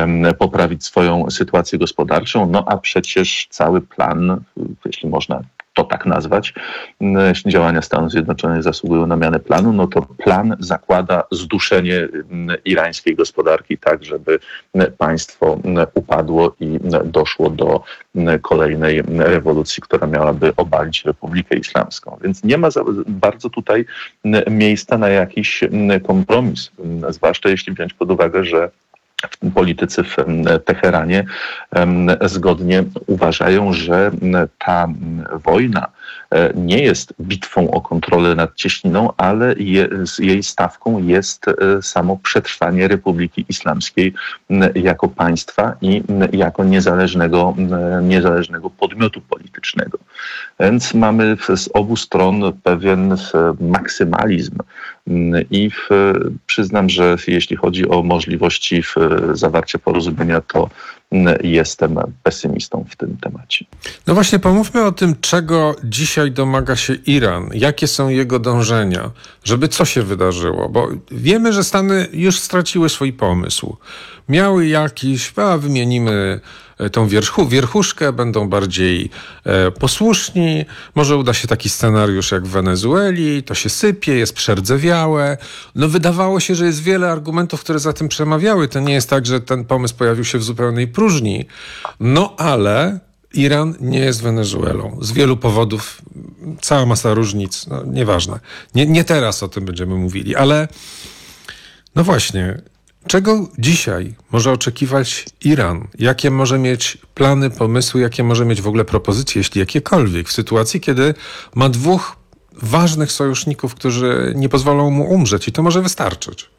B: poprawić swoją sytuację gospodarczą. No a przecież cały plan, jeśli można to tak nazwać, jeśli działania Stanów Zjednoczonych zasługują na mianę planu, no to plan zakłada zduszenie irańskiej gospodarki tak, żeby państwo upadło i doszło do kolejnej rewolucji, która miałaby obalić Republikę Islamską. Więc nie ma za bardzo tutaj miejsca na jakiś kompromis, zwłaszcza jeśli wziąć pod uwagę, że politycy w Teheranie zgodnie uważają, że ta wojna nie jest bitwą o kontrolę nad cieśniną, ale je, jej stawką jest samo przetrwanie Republiki Islamskiej jako państwa i jako niezależnego, niezależnego podmiotu politycznego. Więc mamy z obu stron pewien maksymalizm i w, przyznam, że jeśli chodzi o możliwości w zawarcia porozumienia, to jestem pesymistą w tym temacie.
P: No właśnie, pomówmy o tym, czego dzisiaj domaga się Iran. Jakie są jego dążenia, żeby co się wydarzyło? Bo wiemy, że Stany już straciły swój pomysł. Miały jakiś, a wymienimy tą wierchu, wierchuszkę, będą bardziej e, posłuszni. Może uda się taki scenariusz jak w Wenezueli, to się sypie, jest przerdzewiałe. No wydawało się, że jest wiele argumentów, które za tym przemawiały. To nie jest tak, że ten pomysł pojawił się w zupełnej próżni. No ale Iran nie jest Wenezuelą. Z wielu powodów, cała masa różnic, no nieważne. Nie, nie teraz o tym będziemy mówili, ale no właśnie, czego dzisiaj może oczekiwać Iran? Jakie może mieć plany, pomysły, jakie może mieć w ogóle propozycje, jeśli jakiekolwiek, w sytuacji, kiedy ma dwóch ważnych sojuszników, którzy nie pozwolą mu umrzeć i to może wystarczyć?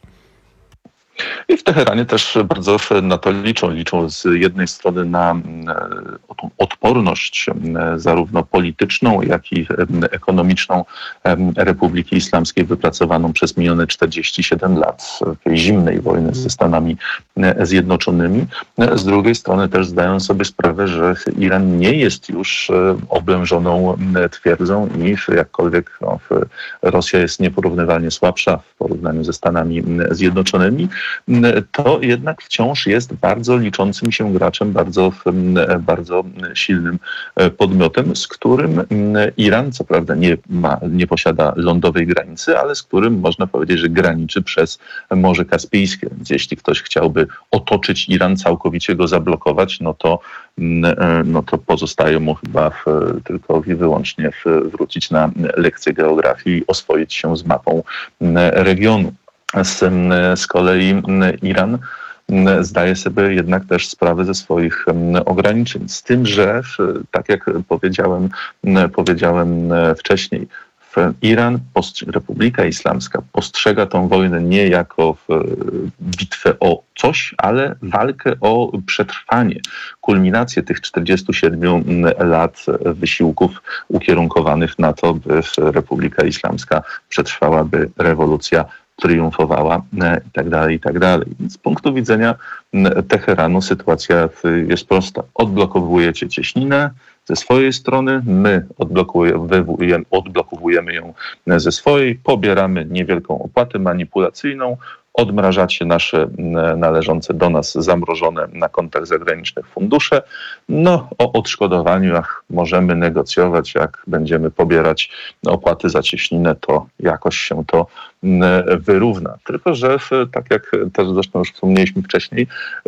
B: I w Teheranie też bardzo na to liczą. Liczą z jednej strony na tą odporność zarówno polityczną, jak i ekonomiczną Republiki Islamskiej wypracowaną przez minione czterdzieści siedem lat tej zimnej wojny ze Stanami Zjednoczonymi. Z drugiej strony też zdają sobie sprawę, że Iran nie jest już oblężoną twierdzą i jakkolwiek no, Rosja jest nieporównywalnie słabsza w porównaniu ze Stanami Zjednoczonymi, to jednak wciąż jest bardzo liczącym się graczem, bardzo, bardzo silnym podmiotem, z którym Iran, co prawda nie ma, nie posiada lądowej granicy, ale z którym można powiedzieć, że graniczy przez Morze Kaspijskie. Więc jeśli ktoś chciałby otoczyć Iran, całkowicie go zablokować, no to, no to pozostaje mu chyba w, tylko i wyłącznie w, wrócić na lekcję geografii i oswoić się z mapą regionu. Z, z kolei Iran zdaje sobie jednak też sprawę ze swoich ograniczeń. Z tym, że tak jak powiedziałem, powiedziałem wcześniej, Iran, Republika Islamska postrzega tą wojnę nie jako bitwę o coś, ale walkę o przetrwanie, kulminację tych czterdziestu siedmiu lat wysiłków ukierunkowanych na to, by Republika Islamska przetrwała, by rewolucja triumfowała i tak dalej, i tak dalej. Z punktu widzenia Teheranu sytuacja jest prosta. Odblokowujecie cieśninę ze swojej strony, my odblokowujemy, odblokowujemy ją ze swojej, pobieramy niewielką opłatę manipulacyjną, odmrażacie nasze należące do nas zamrożone na kontach zagranicznych fundusze. No o odszkodowaniu ach, możemy negocjować, jak będziemy pobierać opłaty za cieśninę, to jakoś się to wyrówna. Tylko że tak jak też zresztą już wspomnieliśmy wcześniej,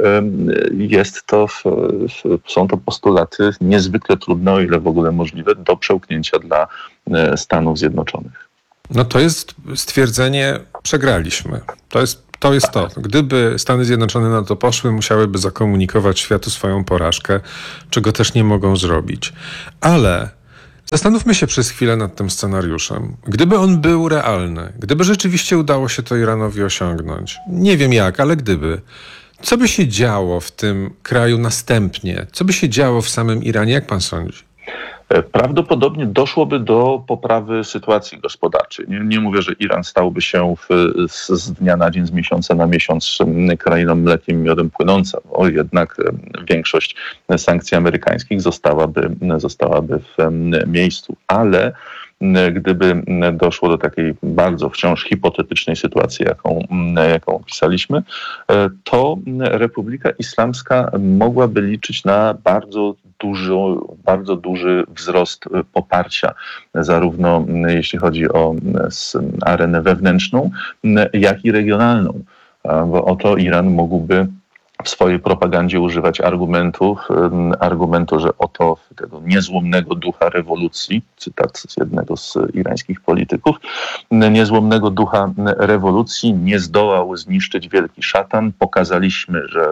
B: jest to, są to postulaty niezwykle trudne, o ile w ogóle możliwe, do przełknięcia dla Stanów Zjednoczonych.
P: No to jest stwierdzenie, przegraliśmy. To jest to. Jest to. Gdyby Stany Zjednoczone na to poszły, musiałyby zakomunikować światu swoją porażkę, czego też nie mogą zrobić. Ale zastanówmy się przez chwilę nad tym scenariuszem. Gdyby on był realny, gdyby rzeczywiście udało się to Iranowi osiągnąć, nie wiem jak, ale gdyby, co by się działo w tym kraju następnie? Co by się działo w samym Iranie? Jak pan sądzi?
B: Prawdopodobnie doszłoby do poprawy sytuacji gospodarczej. Nie, nie mówię, że Iran stałby się w, z, z dnia na dzień, z miesiąca na miesiąc krainą mlekiem i miodem płynąca, bo jednak większość sankcji amerykańskich zostałaby, zostałaby w miejscu. Ale gdyby doszło do takiej bardzo wciąż hipotetycznej sytuacji, jaką, jaką opisaliśmy, to Republika Islamska mogłaby liczyć na bardzo duży, bardzo duży wzrost poparcia, zarówno jeśli chodzi o arenę wewnętrzną, jak i regionalną. Bo oto Iran mógłby w swojej propagandzie używać argumentów, argumentu, że oto tego niezłomnego ducha rewolucji, cytat z jednego z irańskich polityków, niezłomnego ducha rewolucji nie zdołał zniszczyć wielki szatan. Pokazaliśmy, że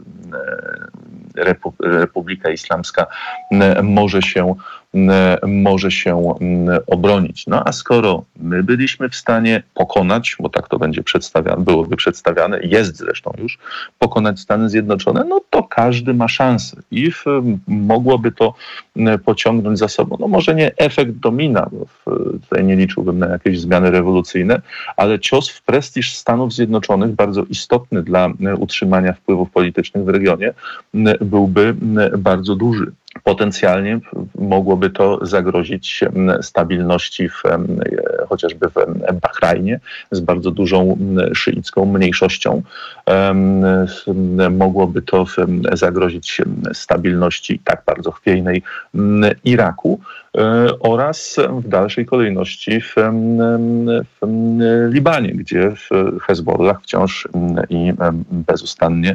B: Republika Islamska może się może się obronić. No a skoro my byliśmy w stanie pokonać, bo tak to będzie przedstawiane, byłoby przedstawiane, jest zresztą już, pokonać Stany Zjednoczone, no to każdy ma szansę i w, mogłoby to pociągnąć za sobą, no może nie efekt domina, bo w, tutaj nie liczyłbym na jakieś zmiany rewolucyjne, ale cios w prestiż Stanów Zjednoczonych, bardzo istotny dla utrzymania wpływów politycznych w regionie, byłby bardzo duży. Potencjalnie mogłoby to zagrozić stabilności w, chociażby w Bahrajnie z bardzo dużą szyicką mniejszością. Mogłoby to zagrozić stabilności tak bardzo chwiejnej Iraku oraz w dalszej kolejności w, w Libanie, gdzie Hezbollah wciąż i bezustannie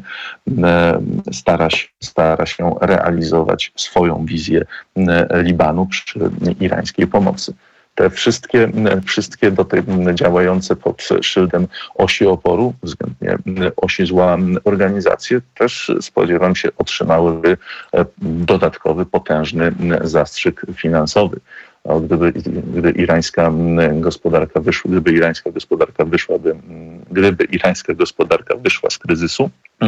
B: stara się, stara się realizować swoją wizję Libanu przy irańskiej pomocy. Te wszystkie, wszystkie do tej działające pod szyldem osi oporu, względnie osi zła organizacje, też spodziewam się otrzymałyby dodatkowy, potężny zastrzyk finansowy. Gdyby, gdy irańska gospodarka wyszła, gdyby irańska gospodarka wyszłaby, gdyby irańska gospodarka wyszła z kryzysu,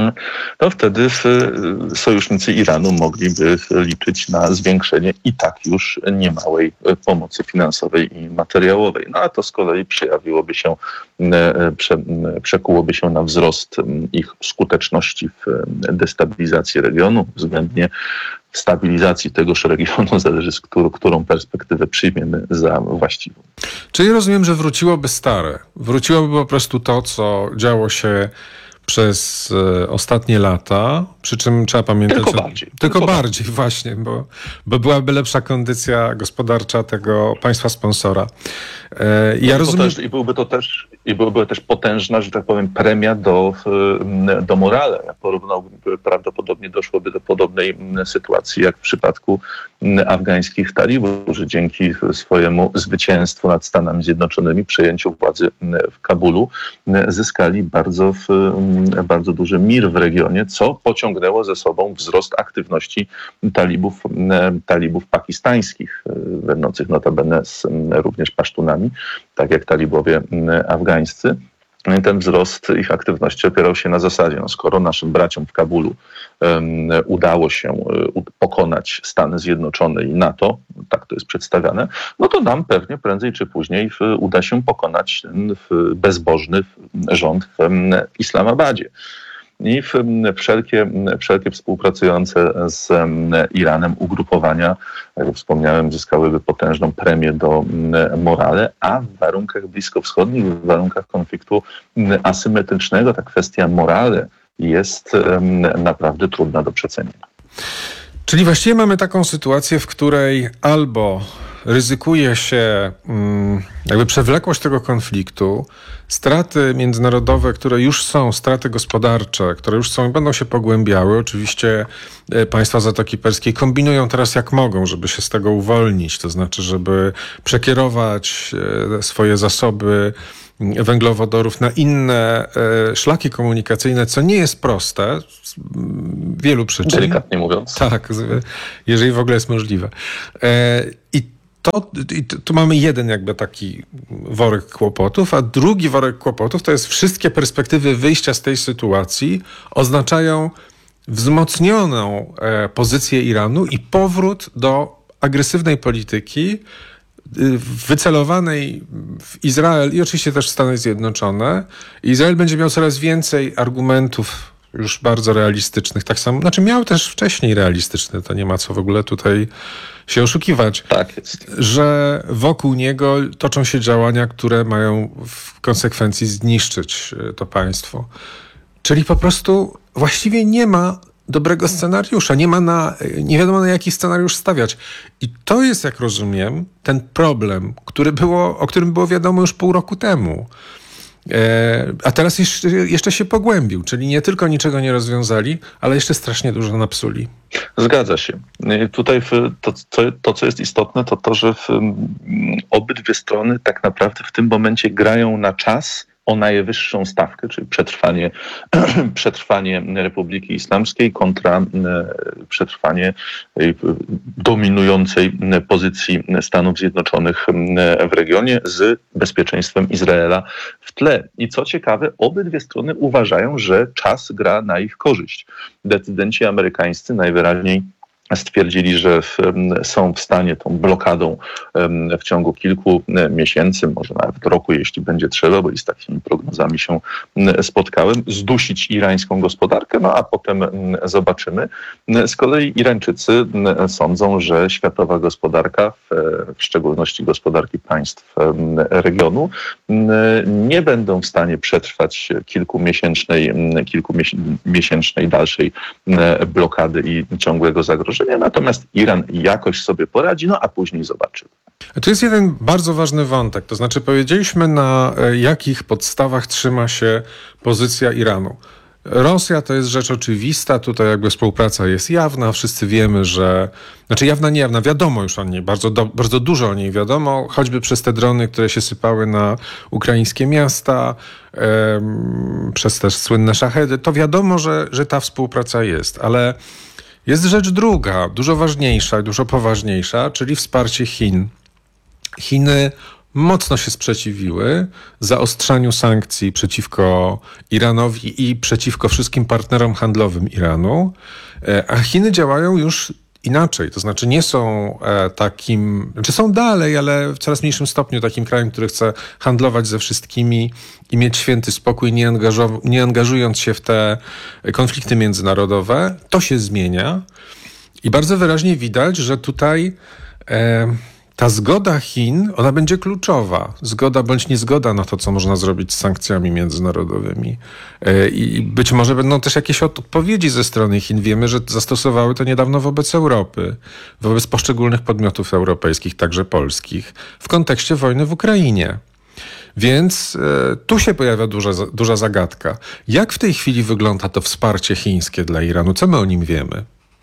B: to wtedy sojusznicy Iranu mogliby liczyć na zwiększenie i tak już niemałej pomocy finansowej i materiałowej. No a to z kolei przejawiłoby się, prze, przekułoby się na wzrost ich skuteczności w destabilizacji regionu, względnie stabilizacji tegoż regionu, zależy z którą, którą perspektywę przyjmiemy za właściwą.
P: Czyli rozumiem, że wróciłoby stare. Wróciłoby po prostu to, co działo się przez e, ostatnie lata, przy czym trzeba pamiętać...
B: Tylko
P: że,
B: bardziej.
P: Tylko,
B: tylko
P: bardziej, bardziej, właśnie, bo, bo byłaby lepsza kondycja gospodarcza tego państwa sponsora. E, ja rozumiem...
B: też, I byłby to też, i byłaby też potężna, że tak powiem, premia do, do morale. Ja porównałbym, prawdopodobnie doszłoby do podobnej sytuacji jak w przypadku afgańskich talibów, że dzięki swojemu zwycięstwu nad Stanami Zjednoczonymi, przejęciu władzy w Kabulu, zyskali bardzo, bardzo duży mir w regionie, co pociągnęło ze sobą wzrost aktywności talibów, talibów pakistańskich, będących notabene z również pasztunami, tak jak talibowie afgańscy. Ten wzrost ich aktywności opierał się na zasadzie, no skoro naszym braciom w Kabulu um, udało się um, pokonać Stany Zjednoczone i NATO, tak to jest przedstawiane, no to nam pewnie prędzej czy później w, uda się pokonać ten w, bezbożny rząd w um, Islamabadzie. I w, wszelkie, wszelkie współpracujące z Iranem ugrupowania, jak wspomniałem, zyskałyby potężną premię do morale, a w warunkach bliskowschodnich, w warunkach konfliktu asymetrycznego ta kwestia morale jest naprawdę trudna do przecenienia.
P: Czyli właściwie mamy taką sytuację, w której albo ryzykuje się jakby przewlekłość tego konfliktu, straty międzynarodowe, które już są, straty gospodarcze, które już są i będą się pogłębiały. Oczywiście państwa Zatoki Perskiej kombinują teraz jak mogą, żeby się z tego uwolnić, to znaczy, żeby przekierować swoje zasoby węglowodorów na inne e, szlaki komunikacyjne, co nie jest proste z wielu przyczyn.
B: Delikatnie mówiąc.
P: Tak, jeżeli w ogóle jest możliwe. E, I to, i to, tu mamy jeden jakby taki worek kłopotów, a drugi worek kłopotów to jest wszystkie perspektywy wyjścia z tej sytuacji oznaczają wzmocnioną e, pozycję Iranu i powrót do agresywnej polityki wycelowanej w Izrael i oczywiście też w Stany Zjednoczone. Izrael będzie miał coraz więcej argumentów już bardzo realistycznych. Tak samo, znaczy miał też wcześniej realistyczne, to nie ma co w ogóle tutaj się oszukiwać.
B: Tak jest.
P: Że wokół niego toczą się działania, które mają w konsekwencji zniszczyć to państwo. Czyli po prostu właściwie nie ma dobrego scenariusza. Nie ma na, nie wiadomo na jaki scenariusz stawiać. I to jest, jak rozumiem, ten problem, który było, o którym było wiadomo już pół roku temu. E, a teraz jeszcze, jeszcze się pogłębił. Czyli nie tylko niczego nie rozwiązali, ale jeszcze strasznie dużo napsuli.
B: Zgadza się. Tutaj to, to, to, co jest istotne, to to, że w, obydwie strony tak naprawdę w tym momencie grają na czas o najwyższą stawkę, czyli przetrwanie, przetrwanie Republiki Islamskiej kontra przetrwanie dominującej pozycji Stanów Zjednoczonych w regionie z bezpieczeństwem Izraela w tle. I co ciekawe, obydwie strony uważają, że czas gra na ich korzyść. Decydenci amerykańscy najwyraźniej stwierdzili, że w, są w stanie tą blokadą w ciągu kilku miesięcy, może nawet roku, jeśli będzie trzeba, bo i z takimi prognozami się spotkałem, zdusić irańską gospodarkę, no a potem zobaczymy. Z kolei Irańczycy sądzą, że światowa gospodarka, w szczególności gospodarki państw regionu, nie będą w stanie przetrwać kilkumiesięcznej, kilkumiesięcznej dalszej blokady i ciągłego zagrożenia. Natomiast Iran jakoś sobie poradzi, no a później zobaczymy.
P: Tu jest jeden bardzo ważny wątek, to znaczy powiedzieliśmy, na jakich podstawach trzyma się pozycja Iranu. Rosja to jest rzecz oczywista, tutaj jakby współpraca jest jawna, wszyscy wiemy, że... Znaczy jawna, nie jawna, wiadomo już o niej, bardzo, do, bardzo dużo o niej wiadomo, choćby przez te drony, które się sypały na ukraińskie miasta, em, przez też słynne szachedy, to wiadomo, że, że ta współpraca jest, ale... Jest rzecz druga, dużo ważniejsza, dużo poważniejsza, czyli wsparcie Chin. Chiny mocno się sprzeciwiły zaostrzaniu sankcji przeciwko Iranowi i przeciwko wszystkim partnerom handlowym Iranu, a Chiny działają już inaczej, to znaczy nie są e, takim, znaczy są dalej, ale w coraz mniejszym stopniu takim krajem, który chce handlować ze wszystkimi i mieć święty spokój, nie, angażu- nie angażując się w te konflikty międzynarodowe. To się zmienia i bardzo wyraźnie widać, że tutaj e, ta zgoda Chin, ona będzie kluczowa. Zgoda bądź niezgoda na to, co można zrobić z sankcjami międzynarodowymi. I być może będą też jakieś odpowiedzi ze strony Chin. Wiemy, że zastosowały to niedawno wobec Europy, wobec poszczególnych podmiotów europejskich, także polskich, w kontekście wojny w Ukrainie. Więc e, tu się pojawia duża, duża zagadka. Jak w tej chwili wygląda to wsparcie chińskie dla Iranu? Co my o nim wiemy?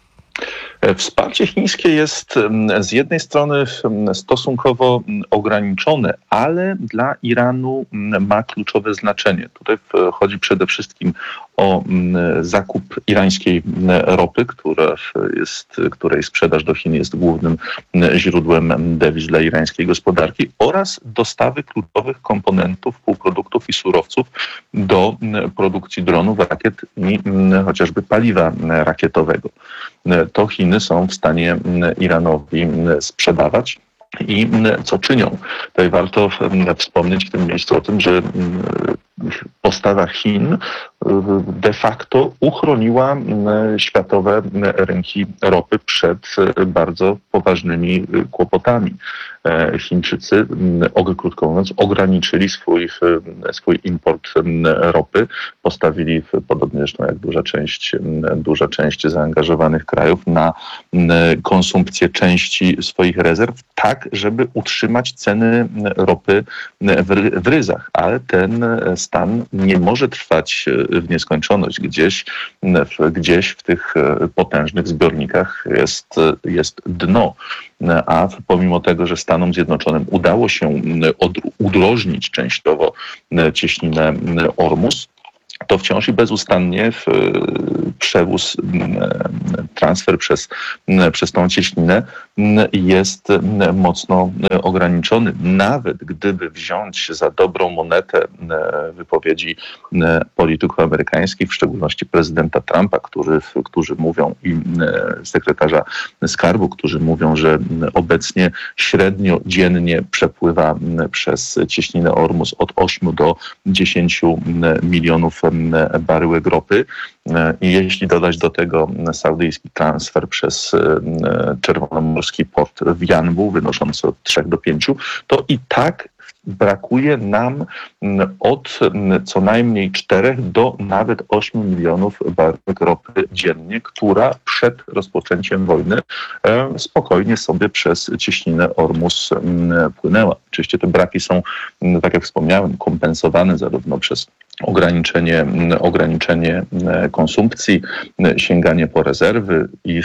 B: Wsparcie chińskie jest z jednej strony stosunkowo ograniczone, ale dla Iranu ma kluczowe znaczenie. Tutaj chodzi przede wszystkim o zakup irańskiej ropy, która jest, której sprzedaż do Chin jest głównym źródłem dewiz dla irańskiej gospodarki, oraz dostawy kluczowych komponentów, półproduktów i surowców do produkcji dronów, rakiet i chociażby paliwa rakietowego. To Chiny są w stanie Iranowi sprzedawać. I co czynią? Tutaj warto wspomnieć w tym miejscu o tym, że postawa Chin de facto uchroniła światowe rynki ropy przed bardzo poważnymi kłopotami. Chińczycy, krótko mówiąc, ograniczyli swój, swój import ropy, postawili, podobnie zresztą jak duża część, duża część zaangażowanych krajów, na konsumpcję części swoich rezerw, tak, żeby utrzymać ceny ropy w, w ryzach. Ale ten stan nie może trwać w nieskończoność. Gdzieś, gdzieś w tych potężnych zbiornikach jest, jest dno. A pomimo tego, że Stanom Zjednoczonym udało się udrożnić częściowo cieśninę Ormus, to wciąż i bezustannie w przewóz, transfer przez, przez tą cieśninę jest mocno ograniczony. Nawet gdyby wziąć za dobrą monetę wypowiedzi polityków amerykańskich, w szczególności prezydenta Trumpa, którzy, którzy mówią, i sekretarza skarbu, którzy mówią, że obecnie średnio dziennie przepływa przez cieśninę Ormus od ośmiu do dziesięciu milionów baryłek ropy, I jeśli dodać do tego saudyjski transfer przez czerwonomorski port w Janbu wynoszący od trzech do pięciu, to i tak brakuje nam od co najmniej czterech do nawet ośmiu milionów baryłek ropy dziennie, która przed rozpoczęciem wojny spokojnie sobie przez cieśninę Ormus płynęła. Oczywiście te braki są, tak jak wspomniałem, kompensowane zarówno przez ograniczenie, ograniczenie konsumpcji, sięganie po rezerwy i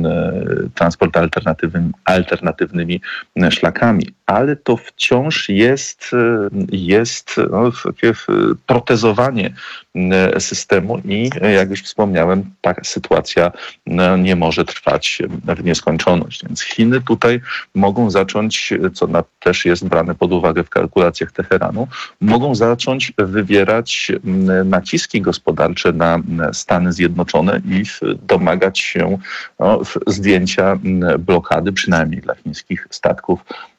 B: transport alternatywnym, alternatywnymi szlakami. Ale to wciąż jest, jest no, takie protezowanie systemu i jak już wspomniałem, ta sytuacja nie może trwać w nieskończoność. Więc Chiny tutaj mogą zacząć, co na, też jest brane pod uwagę w kalkulacjach Teheranu, mogą zacząć wywierać naciski gospodarcze na Stany Zjednoczone i domagać się no, zdjęcia blokady, przynajmniej dla chińskich statków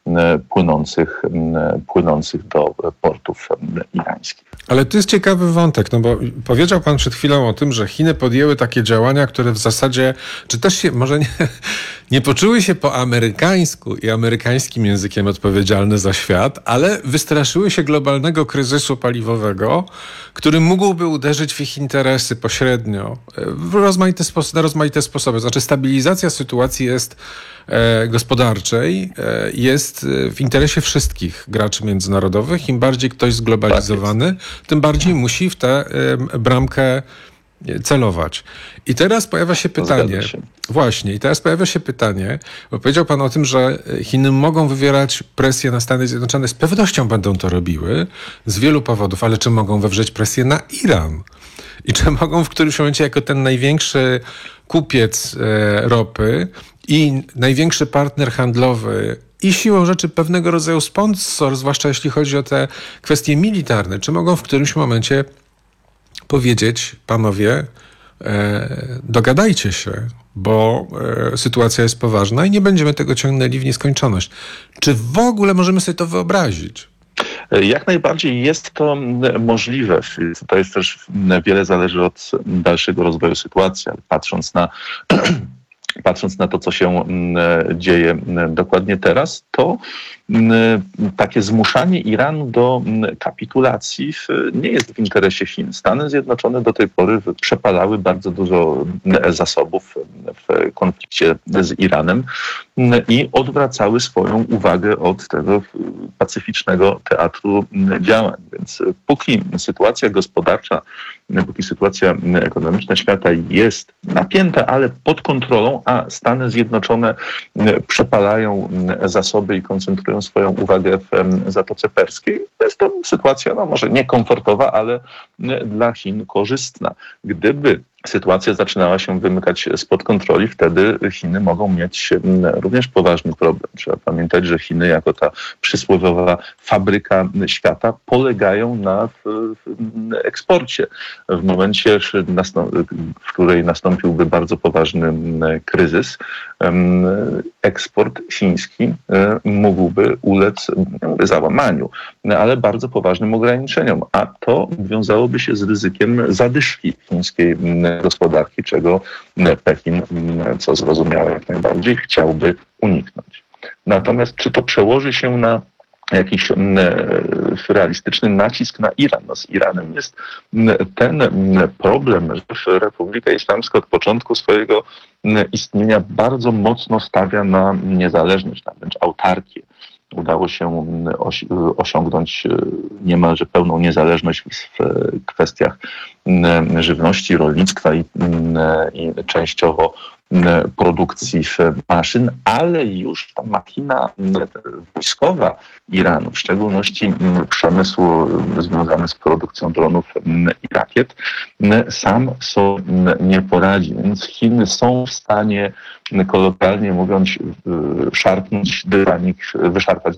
B: płynących, płynących do portów irańskich.
P: Ale to jest ciekawy wątek, no bo powiedział pan przed chwilą o tym, że Chiny podjęły takie działania, które w zasadzie, czy też się może nie, nie poczuły się po amerykańsku i amerykańskim językiem odpowiedzialne za świat, ale wystraszyły się globalnego kryzysu paliwowego, który mógłby uderzyć w ich interesy pośrednio w rozmaite sposób, na rozmaite sposoby. Znaczy stabilizacja sytuacji jest e, gospodarczej e, jest w interesie wszystkich graczy międzynarodowych. Im bardziej ktoś zglobalizowany, tym bardziej musi w tę y, bramkę celować. I teraz pojawia się pytanie, się. właśnie, i teraz pojawia się pytanie, bo powiedział pan o tym, że Chiny mogą wywierać presję na Stany Zjednoczone, z pewnością będą to robiły, z wielu powodów, ale czy mogą wywrzeć presję na Iran? I czy mogą w którymś momencie jako ten największy kupiec e, ropy i największy partner handlowy i siłą rzeczy pewnego rodzaju sponsor, zwłaszcza jeśli chodzi o te kwestie militarne, czy mogą w którymś momencie powiedzieć, panowie, e, dogadajcie się, bo e, sytuacja jest poważna i nie będziemy tego ciągnęli w nieskończoność. Czy w ogóle możemy sobie to wyobrazić?
B: Jak najbardziej jest to możliwe. To jest też wiele zależy od dalszego rozwoju sytuacji, ale patrząc na Patrząc na to, co się dzieje dokładnie teraz, to takie zmuszanie Iranu do kapitulacji nie jest w interesie Chin. Stany Zjednoczone do tej pory przepalały bardzo dużo zasobów w konflikcie z Iranem i odwracały swoją uwagę od tego pacyficznego teatru działań. Więc póki sytuacja gospodarcza, póki sytuacja ekonomiczna świata jest napięta, ale pod kontrolą, a Stany Zjednoczone przepalają zasoby i koncentrują swoją uwagę w Zatoce Perskiej, to jest to sytuacja, no może niekomfortowa, ale dla Chin korzystna. Gdyby sytuacja zaczynała się wymykać spod kontroli, wtedy Chiny mogą mieć również poważny problem. Trzeba pamiętać, że Chiny jako ta przysłowiowa fabryka świata polegają na eksporcie. W momencie, w której nastąpiłby bardzo poważny kryzys, eksport chiński mógłby ulec, nie mówię załamaniu, ale bardzo poważnym ograniczeniom, a to wiązałoby się z ryzykiem zadyszki chińskiej gospodarki, czego Pekin, co zrozumiałe jak najbardziej, chciałby uniknąć. Natomiast czy to przełoży się na jakiś realistyczny nacisk na Iran? No z Iranem jest ten problem, że Republika Islamska od początku swojego istnienia bardzo mocno stawia na niezależność, na wręcz autarkię. Udało się osiągnąć niemalże pełną niezależność w kwestiach żywności, rolnictwa i, i częściowo produkcji maszyn, ale już ta machina wojskowa Iranu, w szczególności przemysł związany z produkcją dronów i rakiet, sam sobie nie poradzi. Więc Chiny są w stanie, kolokwialnie mówiąc, szarpnąć dywanik, wyszarpać